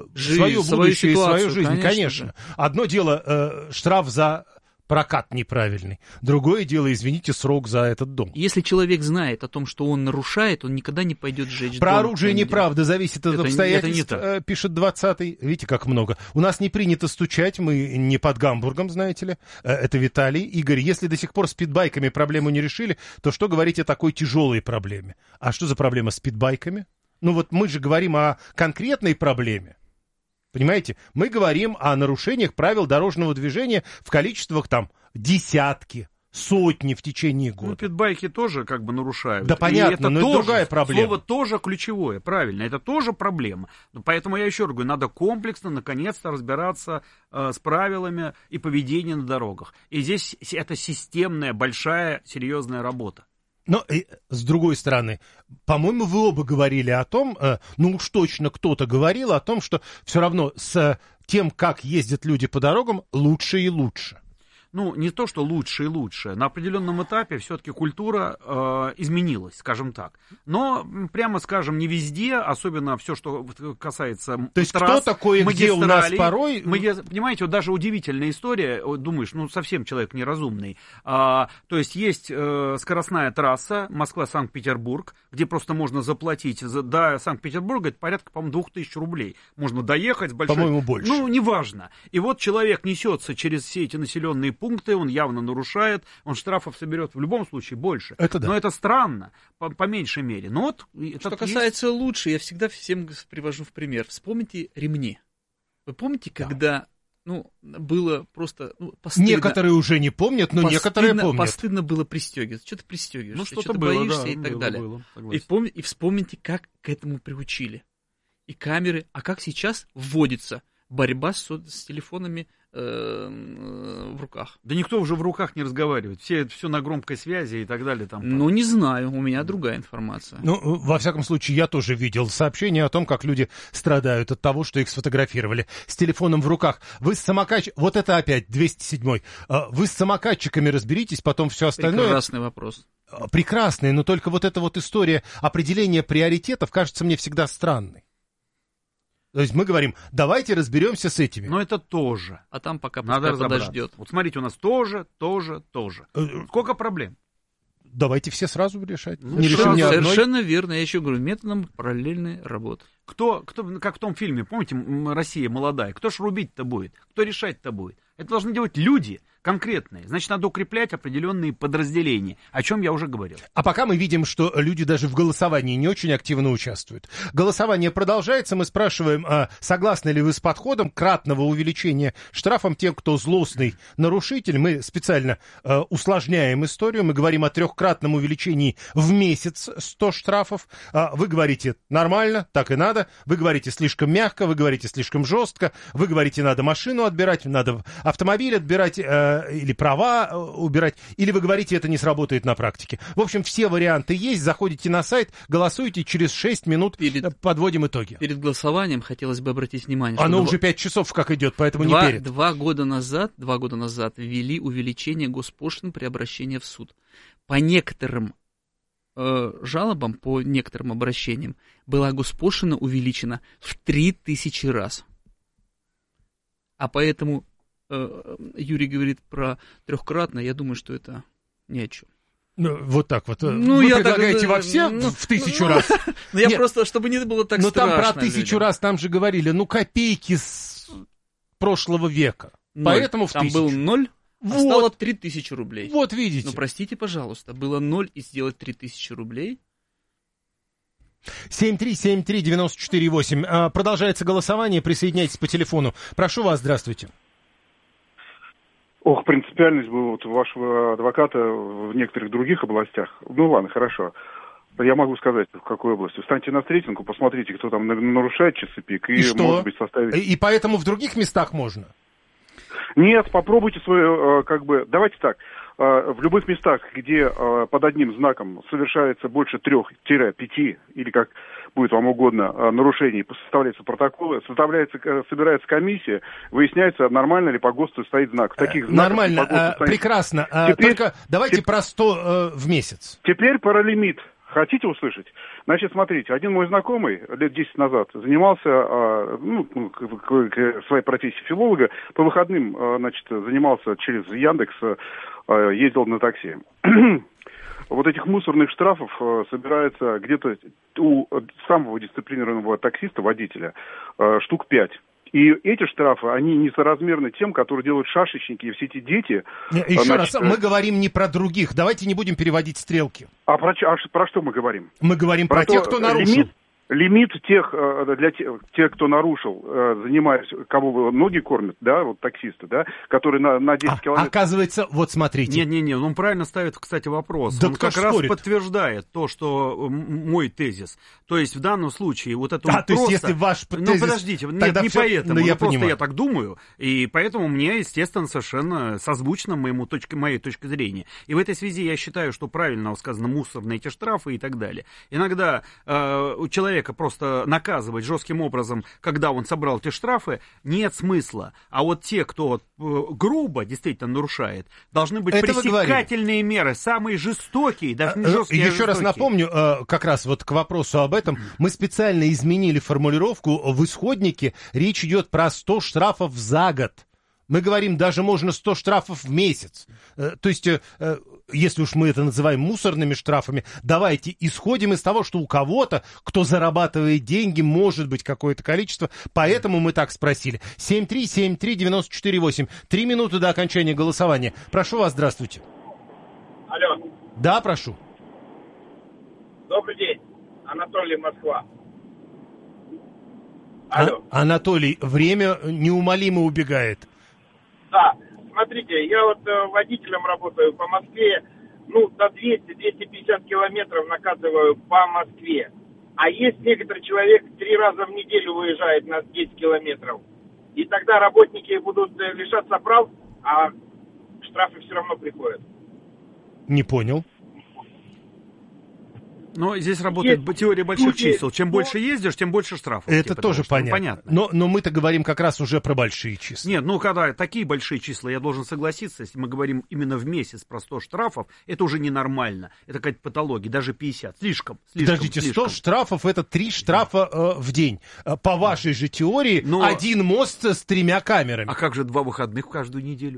будущее и свою жизнь, конечно. Одно дело штраф за... прокат неправильный. Другое дело, извините, срок за этот дом.
Если человек знает о том, что он нарушает, он никогда не пойдет сжечь дом.
Про оружие неправда, зависит от обстоятельств, пишет 20-й. Видите, как много. У нас не принято стучать, мы не под Гамбургом, знаете ли. Это Виталий. Игорь, если до сих пор с спидбайками проблему не решили, то что говорить о такой тяжелой проблеме? А что за проблема с спидбайками? Ну вот мы же говорим о конкретной проблеме. Понимаете, мы говорим о нарушениях правил дорожного движения в количествах там десятки, сотни в течение года.
Ну, питбайки тоже как бы нарушают.
Да понятно, но это другая проблема.
Слово тоже ключевое, правильно, это тоже проблема. Поэтому я еще раз говорю, надо комплексно, наконец-то разбираться с правилами и поведением на дорогах. И здесь это системная, большая, серьезная работа.
Но, с другой стороны, по-моему, вы оба говорили о том, ну уж точно кто-то говорил о том, что все равно с тем, как ездят люди по дорогам, лучше и лучше.
Ну, не то, что лучше и лучше. На определенном этапе все-таки культура изменилась, скажем так. Но, прямо скажем, не везде, особенно все, что касается
то есть трасс, кто такой, где у нас порой...
Понимаете, вот даже удивительная история, думаешь, ну, совсем человек неразумный. То есть есть скоростная трасса Москва-Санкт-Петербург, где просто можно заплатить до Санкт-Петербурга, это порядка, по-моему, 2000 рублей. Можно доехать с большой...
По-моему, больше.
Ну, неважно. И вот человек несется через все эти населенные пункты, он явно нарушает, он штрафов соберет в любом случае больше.
Это да.
Но это странно, по меньшей мере. Но вот
что касается лучше, я всегда всем привожу в пример. Вспомните ремни. Вы помните, когда было просто постыдно.
Некоторые уже не помнят, но некоторые помнят.
Постыдно было пристегиваться. Что ты пристегиваешься, что ты боишься и так далее. И вспомните, как к этому приучили. И камеры, а как сейчас вводится борьба с телефонами в руках.
Да никто уже в руках не разговаривает. Все на громкой связи и так далее.
Не знаю, у меня другая информация.
Во всяком случае, я тоже видел сообщения о том, как люди страдают от того, что их сфотографировали с телефоном в руках. Вы с самокатчиками... Вот это опять 207-й. Вы с самокатчиками разберитесь, потом все остальное...
Прекрасный вопрос.
Прекрасный, но только вот эта вот история определения приоритетов кажется мне всегда странной. То есть мы говорим, давайте разберемся с этими.
Но это тоже.
А там пока
подождет. Вот смотрите, у нас тоже. Сколько проблем?
Давайте все сразу решать.
Совершенно верно. Я еще говорю, методом параллельной работы.
Кто, как в том фильме, помните, «Россия молодая», кто ж рубить-то будет? Кто решать-то будет? Это должны делать люди конкретные. Значит, надо укреплять определенные подразделения, о чем я уже говорил.
А пока мы видим, что люди даже в голосовании не очень активно участвуют. Голосование продолжается. Мы спрашиваем, согласны ли вы с подходом кратного увеличения штрафом тем, кто злостный нарушитель. Мы специально усложняем историю. Мы говорим о 3-кратном увеличении в месяц 100 штрафов. Вы говорите, нормально, так и надо. Вы говорите, слишком мягко, вы говорите, слишком жестко. Вы говорите, надо машину отбирать, надо автомобиль отбирать, или права убирать, или вы говорите, это не сработает на практике. В общем, все варианты есть. Заходите на сайт, голосуйте, через 6 минут подводим итоги.
Перед голосованием хотелось бы обратить внимание,
что... Оно уже 5 часов как идет, поэтому не перед.
2 года назад ввели увеличение госпошлин при обращении в суд. По некоторым жалобам, по некоторым обращениям была госпошлина увеличена в 3000 раз. А поэтому... Юрий говорит про 3-кратно, я думаю, что это ни о чем.
Вот так вот. Вы предлагаете во все в 1000 раз?
Я просто, чтобы не было так страшно.
Но там про 1000 раз, там же говорили, копейки с прошлого века. Поэтому в 1000.
Там был 0, а стало 3000 рублей.
Вот видите.
Простите, пожалуйста, было 0 и сделать 3000 рублей...
7373948. Продолжается голосование, присоединяйтесь по телефону. Прошу вас, здравствуйте.
Принципиальность была вот вашего адвоката в некоторых других областях. Ладно, хорошо. Я могу сказать, в какой области. Встаньте на Встретинку, посмотрите, кто там нарушает часы пик, и
что?
Может быть, составить...
И поэтому в других местах можно?
Нет, попробуйте свое, давайте так. В любых местах, где под одним знаком совершается больше 3-5, или как будет вам угодно, нарушений, составляются протоколы, собирается комиссия, выясняется, нормально ли по ГОСТу стоит знак. В таких
нормально, прекрасно. Только давайте про 100 в месяц.
Теперь про лимит. Хотите услышать? Значит, смотрите, один мой знакомый лет 10 назад занимался, своей профессией филолога, по выходным, занимался через Яндекс, ездил на такси. Вот этих мусорных штрафов собирается где-то у самого дисциплинированного таксиста, водителя, штук 5. И эти штрафы, они несоразмерны тем, которые делают шашечники и все эти дети.
Еще раз, мы говорим не про других. Давайте не будем переводить стрелки.
А про что мы говорим?
Мы говорим про тех, кто нарушил.
Лимит для тех, кто нарушил, занимаясь, кого ноги кормят, да, вот таксисты, да, которые на 10 километров...
Оказывается, вот смотрите.
Не, он правильно ставит, кстати, вопрос.
Да
он как раз подтверждает то, что мой тезис. То есть в данном случае вот это
то есть если ваш тезис...
подождите, нет, не
все...
поэтому,
я
просто
понимаю.
Я так думаю, и поэтому мне, естественно, совершенно созвучно моей точке зрения. И в этой связи я считаю, что правильно сказано мусорные эти штрафы и так далее. Иногда у человека просто наказывать жестким образом, когда он собрал эти штрафы, нет смысла. А вот те, кто грубо действительно нарушает, должны быть пресекательные меры, самые жестокие, даже не жесткие,
Еще раз напомню, как раз вот к вопросу об этом, мы специально изменили формулировку. В исходнике речь идет про 100 штрафов за год. Мы говорим, даже можно 100 штрафов в месяц. То есть, если уж мы это называем мусорными штрафами, давайте исходим из того, что у кого-то, кто зарабатывает деньги, может быть какое-то количество. Поэтому мы так спросили. 7373948. 3 минуты до окончания голосования. Прошу вас, здравствуйте.
Алло.
Да, прошу.
Добрый день. Анатолий, Москва. Алло.
Анатолий, время неумолимо убегает.
Да, смотрите, я вот водителем работаю по Москве, ну, до 200-250 километров накатываю по Москве. А есть некоторый человек 3 раза в неделю выезжает на 10 километров. И тогда работники будут лишаться прав, а штрафы все равно приходят.
Не понял.
Но здесь работает теория больших чисел. Чем больше ездишь, тем больше штрафов.
Это тоже понятно. Но мы-то говорим как раз уже про большие числа.
Нет, ну когда такие большие числа, я должен согласиться, если мы говорим именно в месяц про 100 штрафов, это уже ненормально. Это какая-то патология, даже 50. Слишком.
Подождите, 100 штрафов — это 3 штрафа в день. По вашей же теории, один мост с 3 камерами.
А как же 2 выходных каждую неделю?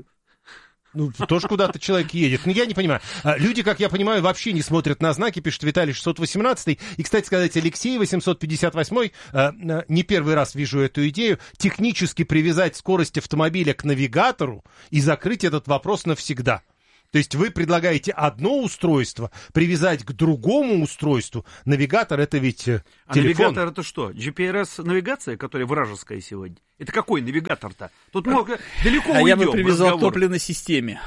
Ну, тоже куда-то человек едет. Ну, я не понимаю. Люди, как я понимаю, вообще не смотрят на знаки, пишет Виталий 618. И, кстати сказать, Алексей 858, не первый раз вижу эту идею, технически привязать скорость автомобиля к навигатору и закрыть этот вопрос навсегда. То есть вы предлагаете одно устройство привязать к другому устройству. Навигатор — это ведь телефон.
А навигатор — это что? GPS-навигация, которая вражеская сегодня? Это какой навигатор-то? Тут много далеко уйдем.
А я бы привязал к топливной системе.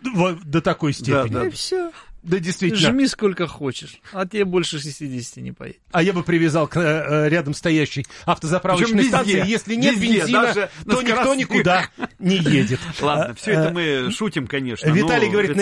До такой степени.
Да. И все.
Да, действительно.
Жми сколько хочешь, а тебе больше 60 не поедет.
А я бы привязал к рядом стоящей автозаправочной станции. Если нет бензина, то никто никуда не едет.
Ладно, все это мы шутим, конечно.
Виталий говорит,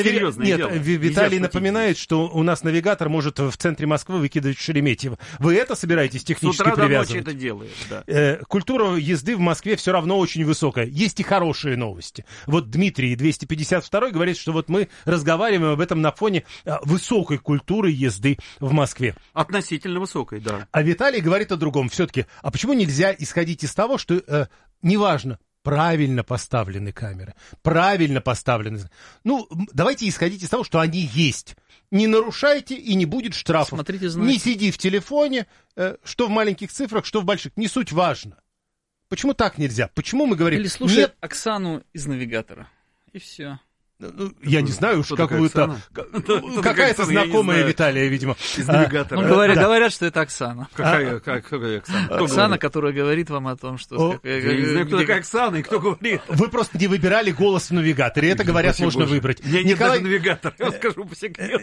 Виталий напоминает, что у нас навигатор может в центре Москвы выкидывать в Шереметьево. Вы это собираетесь технически привязывать?
С утра до ночи это делаешь, да.
Культура езды в Москве все равно очень высокая. Есть и хорошие новости. Вот Дмитрий 252 говорит, что вот мы разговариваем об этом на фоне высокой культуры езды в Москве.
Относительно высокой, да.
А Виталий говорит о другом. Все-таки, а почему нельзя исходить из того, что неважно, правильно поставлены камеры, правильно поставлены... Ну, давайте исходить из того, что они есть. Не нарушайте, и не будет штрафов.
Смотрите, знаете.
Не сиди в телефоне, что в маленьких цифрах, что в больших. Не суть важно. Почему так нельзя? Почему мы говорим...
Или слушай нет... Оксану из навигатора. И все.
Ну, я не знаю уж, какую-то... Какая-то знакомая Виталия, видимо.
Из навигатора.
Говорят, что это Оксана.
Какая Оксана?
Оксана, которая говорит вам о том, что...
Я не знаю, кто такая Оксана и кто говорит.
Вы просто не выбирали голос в навигаторе. Это, говорят, можно выбрать.
Я не даже навигатор, я скажу по секрету.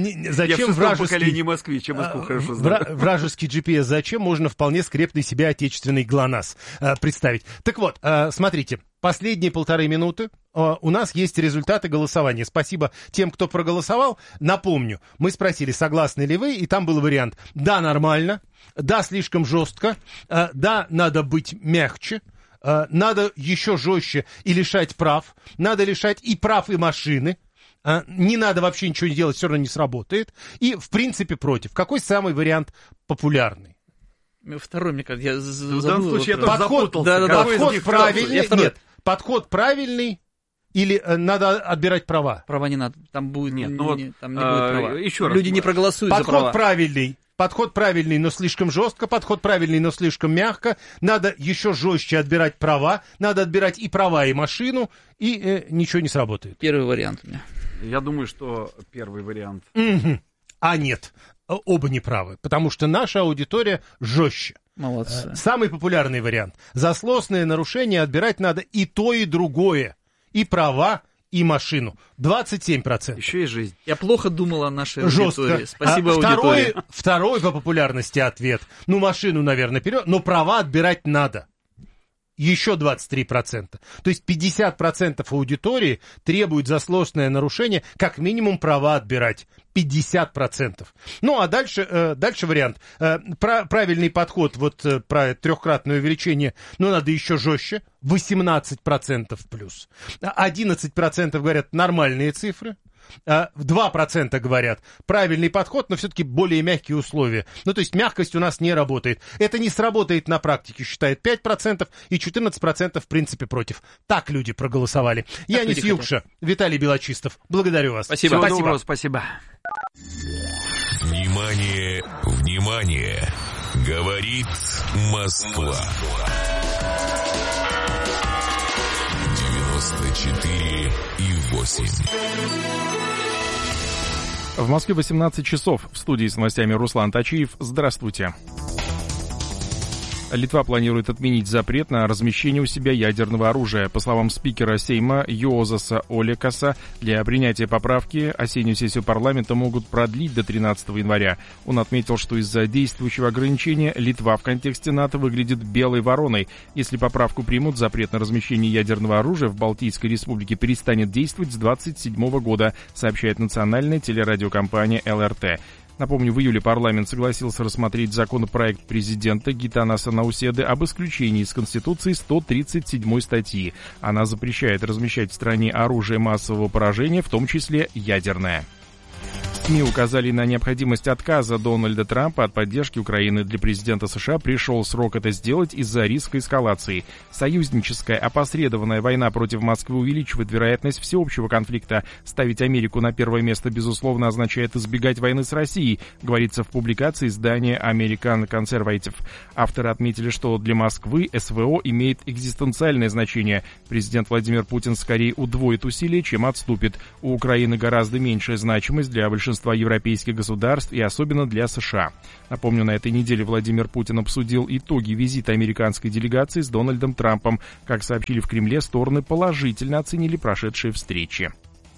Зачем
вражеский... Москвич, я Москву хорошо знаю.
Вражеский GPS зачем? Можно вполне скрепный себе отечественный ГЛОНАСС представить. Так вот, смотрите. Последние 1,5 минуты у нас есть результаты голосования. Спасибо тем, кто проголосовал. Напомню, мы спросили, согласны ли вы, и там был вариант «да, нормально», «да, слишком жестко», «да, надо быть мягче», «надо еще жестче и лишать прав», «надо лишать и прав, и машины», «не надо вообще ничего не делать, все равно не сработает», и в принципе против. Какой самый вариант популярный?
Второй, мне кажется, я забыл.
В данном случае я
подход правильный. Нет, подход правильный или надо отбирать права?
Права не надо, там будет
нет,
там не будет права.
Еще раз.
Люди не проголосуют за права.
Подход правильный, но слишком жестко, подход правильный, но слишком мягко. Надо еще жестче отбирать права, надо отбирать и права, и машину, и ничего не сработает.
Первый вариант у меня.
Я думаю, что первый вариант.
А нет. Оба неправы, потому что наша аудитория жестче.
Молодцы.
Самый популярный вариант. За злостные нарушения отбирать надо и то, и другое. И права, и машину. 27%.
Еще и жизнь.
Я плохо думал о нашей аудитории. Спасибо, аудитории.
Второй по популярности ответ. Ну, машину, наверное, вперед, но права отбирать надо. Еще 23%. То есть 50% аудитории требуют за злостное нарушение как минимум права отбирать. 50%. Ну, а дальше вариант. Правильный подход, вот про трехкратное увеличение, но надо еще жестче. 18% плюс. 11% говорят нормальные цифры. 2% говорят правильный подход, но все-таки более мягкие условия. Ну, то есть мягкость у нас не работает. Это не сработает на практике, считает 5%, и 14% в принципе против. Так люди проголосовали. Янис Юкша, Виталий Белочистов. Благодарю вас.
Спасибо.
Всего доброго, спасибо.
Внимание, внимание! Говорит Москва. 94,8.
В Москве 18 часов. В студии с новостями Руслан Тачиев. Здравствуйте. Литва планирует отменить запрет на размещение у себя ядерного оружия. По словам спикера Сейма Юозаса Олекаса, для принятия поправки осеннюю сессию парламента могут продлить до 13 января. Он отметил, что из-за действующего ограничения Литва в контексте НАТО выглядит белой вороной. Если поправку примут, запрет на размещение ядерного оружия в Балтийской республике перестанет действовать с 27 года, сообщает национальная телерадиокомпания ЛРТ. Напомню, в июле парламент согласился рассмотреть законопроект президента Гитанаса Науседы об исключении из Конституции 137 статьи. Она запрещает размещать в стране оружие массового поражения, в том числе ядерное. СМИ указали на необходимость отказа Дональда Трампа от поддержки Украины. Для президента США пришел срок это сделать из-за риска эскалации. Союзническая опосредованная война против Москвы увеличивает вероятность всеобщего конфликта. Ставить Америку на первое место, безусловно, означает избегать войны с Россией, говорится в публикации издания American Conservative. Авторы отметили, что для Москвы СВО имеет экзистенциальное значение. Президент Владимир Путин скорее удвоит усилия, чем отступит. У Украины гораздо меньшая значимость для большинства европейских государств и особенно для США. Напомню, на этой неделе Владимир Путин обсудил итоги визита американской делегации с Дональдом Трампом. Как сообщили в Кремле, стороны положительно оценили прошедшие встречи.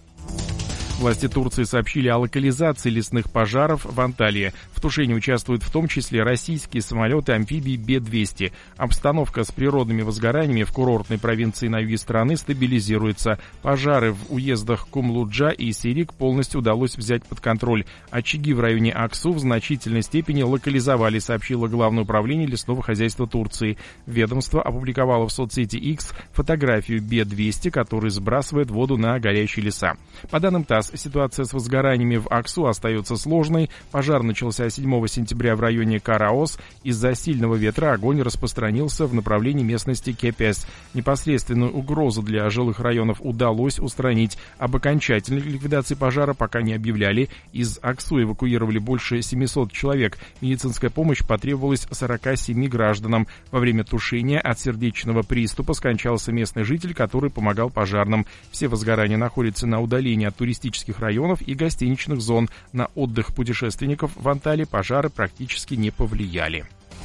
Власти Турции сообщили о локализации лесных пожаров в Анталии. В тушении участвуют в том числе российские самолеты-амфибии Б-200. Обстановка с природными возгораниями в курортной провинции на юге страны стабилизируется. Пожары в уездах Кумлуджа и Сирик полностью удалось взять под контроль. Очаги в районе Аксу в значительной степени локализовали, сообщило Главное управление лесного хозяйства Турции. Ведомство опубликовало в соцсети X фотографию Б-200, который сбрасывает воду на горящие леса. По данным ТАСС, ситуация с возгораниями в Аксу остается сложной. Пожар начался 7 сентября в районе Караос. Из-за сильного ветра огонь распространился в направлении местности Кепес. Непосредственную угрозу для жилых районов удалось устранить. Об окончательной ликвидации пожара пока не объявляли. Из Аксу эвакуировали больше 700 человек. Медицинская помощь потребовалась 47 гражданам. Во время тушения от сердечного приступа скончался местный житель, который помогал пожарным. Все возгорания находятся на удалении от туристических районов и гостиничных зон. На отдых путешественников в Анталии пожары практически не повлияли.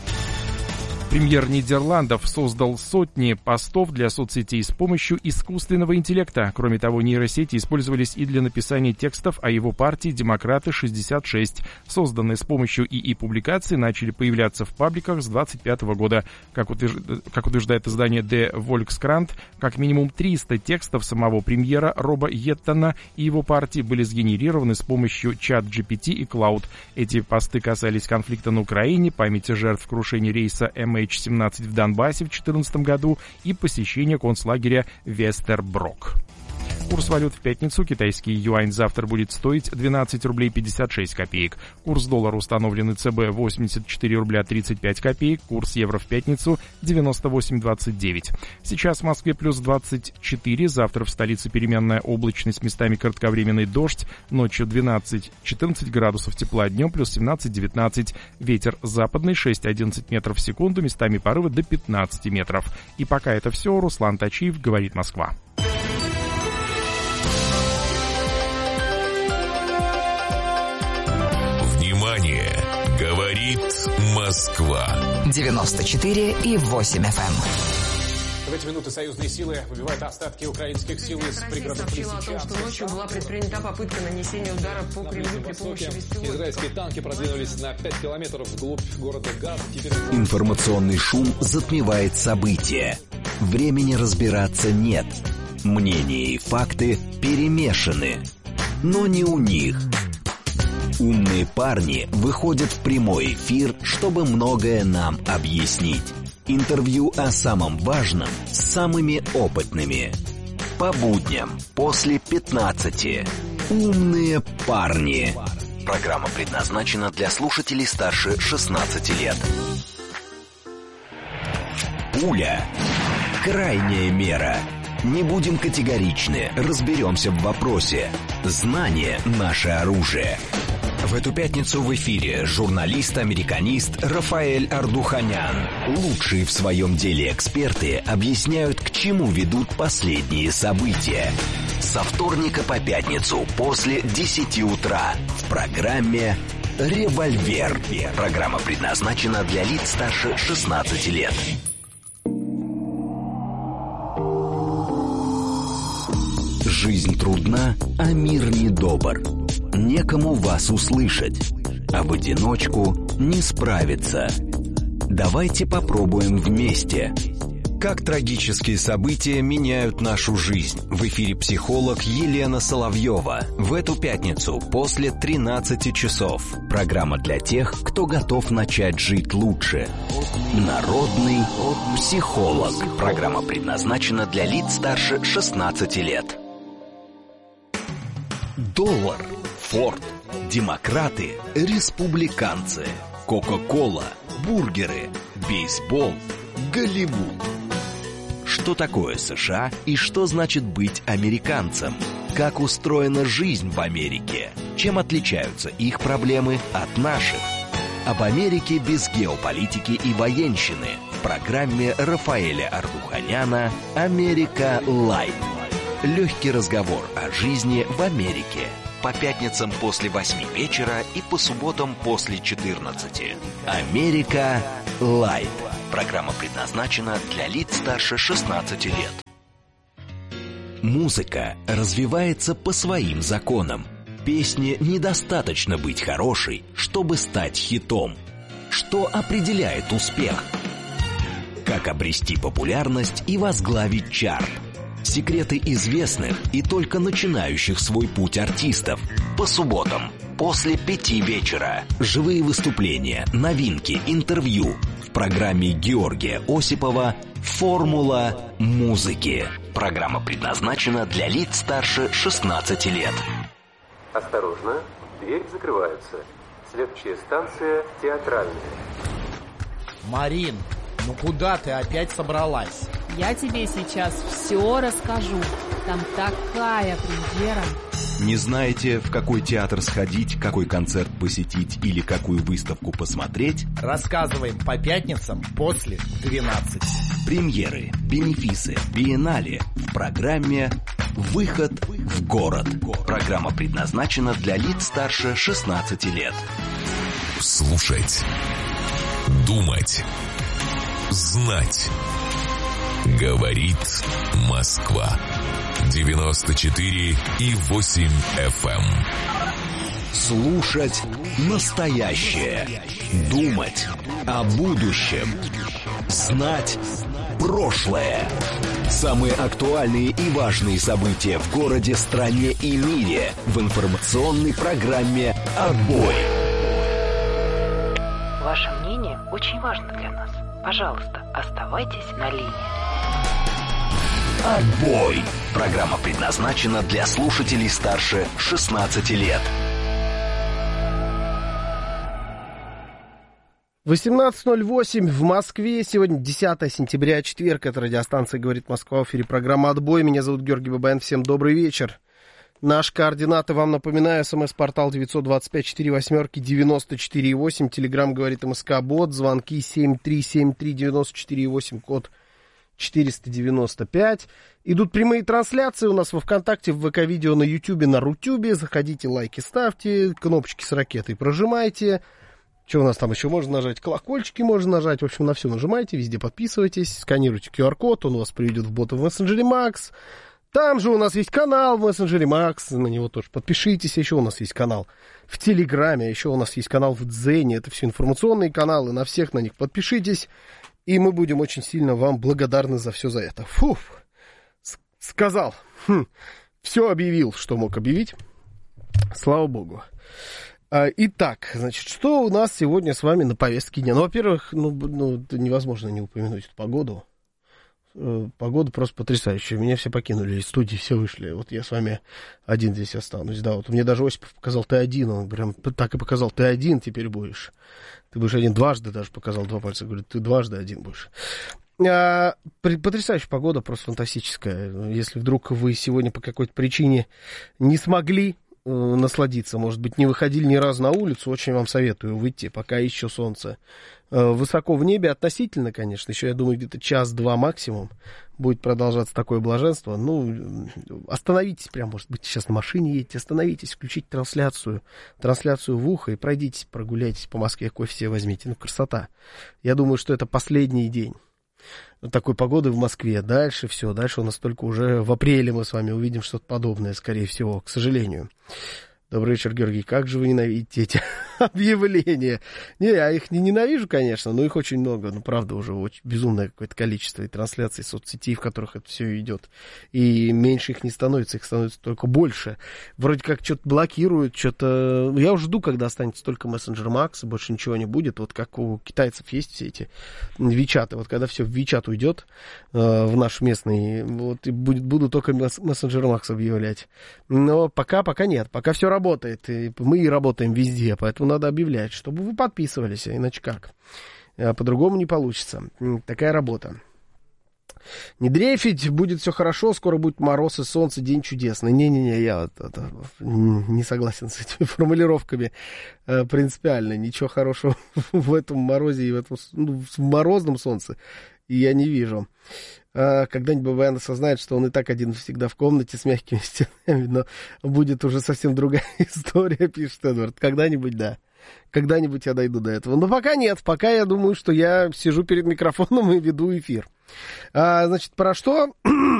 Премьер Нидерландов создал сотни постов для соцсетей с помощью искусственного интеллекта. Кроме того, нейросети использовались и для написания текстов о его партии «Демократы-66». Созданные с помощью ИИ публикации начали появляться в пабликах с 2025 года. Как утверждает издание The Volkskrant, как минимум 300 текстов самого премьера Роба Йеттона и его партии были сгенерированы с помощью чат-GPT и Cloud. Эти посты касались конфликта на Украине, памяти жертв крушения рейса MH17 в Донбассе в 2014 году и посещения концлагеря Вестерброк. Курс валют в пятницу. Китайский юань завтра будет стоить 12 рублей 56 копеек. Курс доллара установленный ЦБ 84 рубля 35 копеек. Курс евро в пятницу 98,29. Сейчас в Москве плюс 24. Завтра в столице переменная облачность, местами кратковременный дождь. Ночью 12-14 градусов тепла, днем плюс 17-19. Ветер западный 6-11 метров в секунду, местами порывы до 15 метров. И пока это все. Руслан Тачиев, говорит Москва.
Внимание! Говорит Москва.
94,8 FM.
В эти минуты союзные силы выбивают остатки украинских сил из пригородов
Лисичанска. Сообщила о том, что ночью была предпринята попытка нанесения удара по Кремлю при помощи беспилотников.
Израильские танки продвинулись на 5 километров вглубь города Газ.
Информационный шум затмевает события. Времени разбираться нет. Мнения и факты перемешаны. Но не у них. Умные парни выходят в прямой эфир, чтобы многое нам объяснить. Интервью о самом важном с самыми опытными. По будням после 15. Умные парни. Программа предназначена для слушателей старше 16 лет. Пуля. Крайняя мера. Не будем категоричны, разберемся в вопросе. Знание – наше оружие. В эту пятницу в эфире журналист-американист Рафаэль Ардуханян. Лучшие в своем деле эксперты объясняют, к чему ведут последние события. Со вторника по пятницу после 10 утра в программе «Револьвер». Программа предназначена для лиц старше 16 лет. Жизнь трудна, а мир недобр. Некому вас услышать, а в одиночку не справиться. Давайте попробуем вместе. Как трагические события меняют нашу жизнь. В эфире психолог Елена Соловьева. В эту пятницу после 13 часов. Программа для тех, кто готов начать жить лучше. Народный психолог. Программа предназначена для лиц старше 16 лет. Доллар, Форд, демократы, республиканцы, Кока-кола, бургеры, бейсбол, Голливуд. Что такое США и что значит быть американцем? Как устроена жизнь в Америке? Чем отличаются их проблемы от наших? Об Америке без геополитики и военщины в программе Рафаэля Ардуханяна «Америка Лайт». Легкий разговор о жизни в Америке. По пятницам после 8 вечера и по субботам после 14. «Америка Лайт». Программа предназначена для лиц старше 16 лет. Музыка развивается по своим законам. Песне недостаточно быть хорошей, чтобы стать хитом. Что определяет успех? Как обрести популярность и возглавить чарт? Секреты известных и только начинающих свой путь артистов. По субботам после 5 вечера. Живые выступления, новинки, интервью. В программе Георгия Осипова «Формула музыки». Программа предназначена для лиц старше 16 лет.
Осторожно, двери закрываются. Следующая станция Театральная.
Марин, ну куда ты опять собралась?
Я тебе сейчас все расскажу. Там такая премьера.
Не знаете, в какой театр сходить, какой концерт посетить или какую выставку посмотреть?
Рассказываем по пятницам после 12.
Премьеры, бенефисы, биеннале в программе «Выход в город». Программа предназначена для лиц старше 16 лет.
Слушать, думать, знать. Говорит Москва. 94,8 FM.
Слушать настоящее. Думать о будущем. Знать прошлое. Самые актуальные и важные события в городе, стране и мире в информационной программе «Отбой».
Ваше мнение очень важно для нас. Пожалуйста, оставайтесь на линии.
«Отбой». Программа предназначена для слушателей старше 16 лет.
18:08 в Москве. Сегодня 10 сентября, четверг. Это радиостанция «Говорит Москва». В эфире программа «Отбой». Меня зовут Георгий Бабаян. Всем добрый вечер. Наши координаты вам напоминаю. СМС-портал 925-48-94-8. Телеграм «Говорит МСК Бот». Звонки 7373-94-8. Код 495. Идут прямые трансляции у нас во ВКонтакте, в ВК-видео, на Ютубе, на Рутюбе. Заходите, лайки ставьте, кнопочки с ракетой прожимайте. Что у нас там еще можно нажать? Колокольчики можно нажать. В общем, на все нажимайте, везде подписывайтесь, сканируйте QR-код, он у вас приведет в бота в мессенджере Макс. Там же у нас есть канал в мессенджере Макс, на него тоже подпишитесь. Еще у нас есть канал в Телеграме, еще у нас есть канал в Дзене. Это все информационные каналы, на всех на них подпишитесь. И мы будем очень сильно вам благодарны за все за это. Фуф, сказал. Все объявил, что мог объявить. Слава богу. Итак, значит, что у нас сегодня с вами на повестке дня? Ну, во-первых, это невозможно не упомянуть эту погоду. Погода просто потрясающая. Меня все покинули из студии, все вышли. Вот я с вами один здесь останусь. Да, вот мне даже Осипов показал, ты один. Он прям так и показал, ты один теперь будешь. Ты будешь один, дважды даже показал, 2 пальца. Говорит, ты дважды один будешь. Потрясающая погода, просто фантастическая. Если вдруг вы сегодня по какой-то причине не смогли насладиться. Может быть, не выходили ни разу на улицу, очень вам советую выйти, пока еще солнце высоко в небе, относительно, конечно, еще, я думаю, где-то час-два максимум будет продолжаться такое блаженство. Ну, остановитесь прям, может быть, сейчас на машине едете, остановитесь, включите трансляцию в ухо и пройдитесь, прогуляйтесь по Москве, кофе себе возьмите. Ну, красота. Я думаю, что это последний день такой погоды в Москве. Дальше все, дальше у нас только уже в апреле мы с вами увидим что-то подобное, скорее всего, к сожалению. Добрый вечер, Георгий. Как же вы ненавидите эти объявления? Не, я их не ненавижу, конечно, но их очень много. Ну, правда, уже очень безумное какое-то количество и трансляций, соцсетей, в которых это все идет. И меньше их не становится, их становится только больше. Вроде как что-то блокируют, что-то... Я уже жду, когда останется только мессенджер Макс, и больше ничего не будет. Вот как у китайцев есть все эти Вичаты. Вот когда все в Вичат уйдет, в наш местный, вот, и буду только мессенджер Макс объявлять. Но пока нет. Пока все работает, и мы и работаем везде, поэтому надо объявлять, чтобы вы подписывались, иначе как? По-другому не получится. Такая работа. Не дрейфить, будет все хорошо, скоро будет мороз и солнце, день чудесный. Не-не-не, я не согласен с этими формулировками принципиально. Ничего хорошего в этом морозе и в этом в морозном солнце я не вижу. Когда-нибудь ББН осознает, что он и так один всегда в комнате с мягкими стенами, но будет уже совсем другая история, пишет Эдвард. Когда-нибудь, да. Когда-нибудь я дойду до этого. Но пока нет. Пока я думаю, что я сижу перед микрофоном и веду эфир. Значит, про что?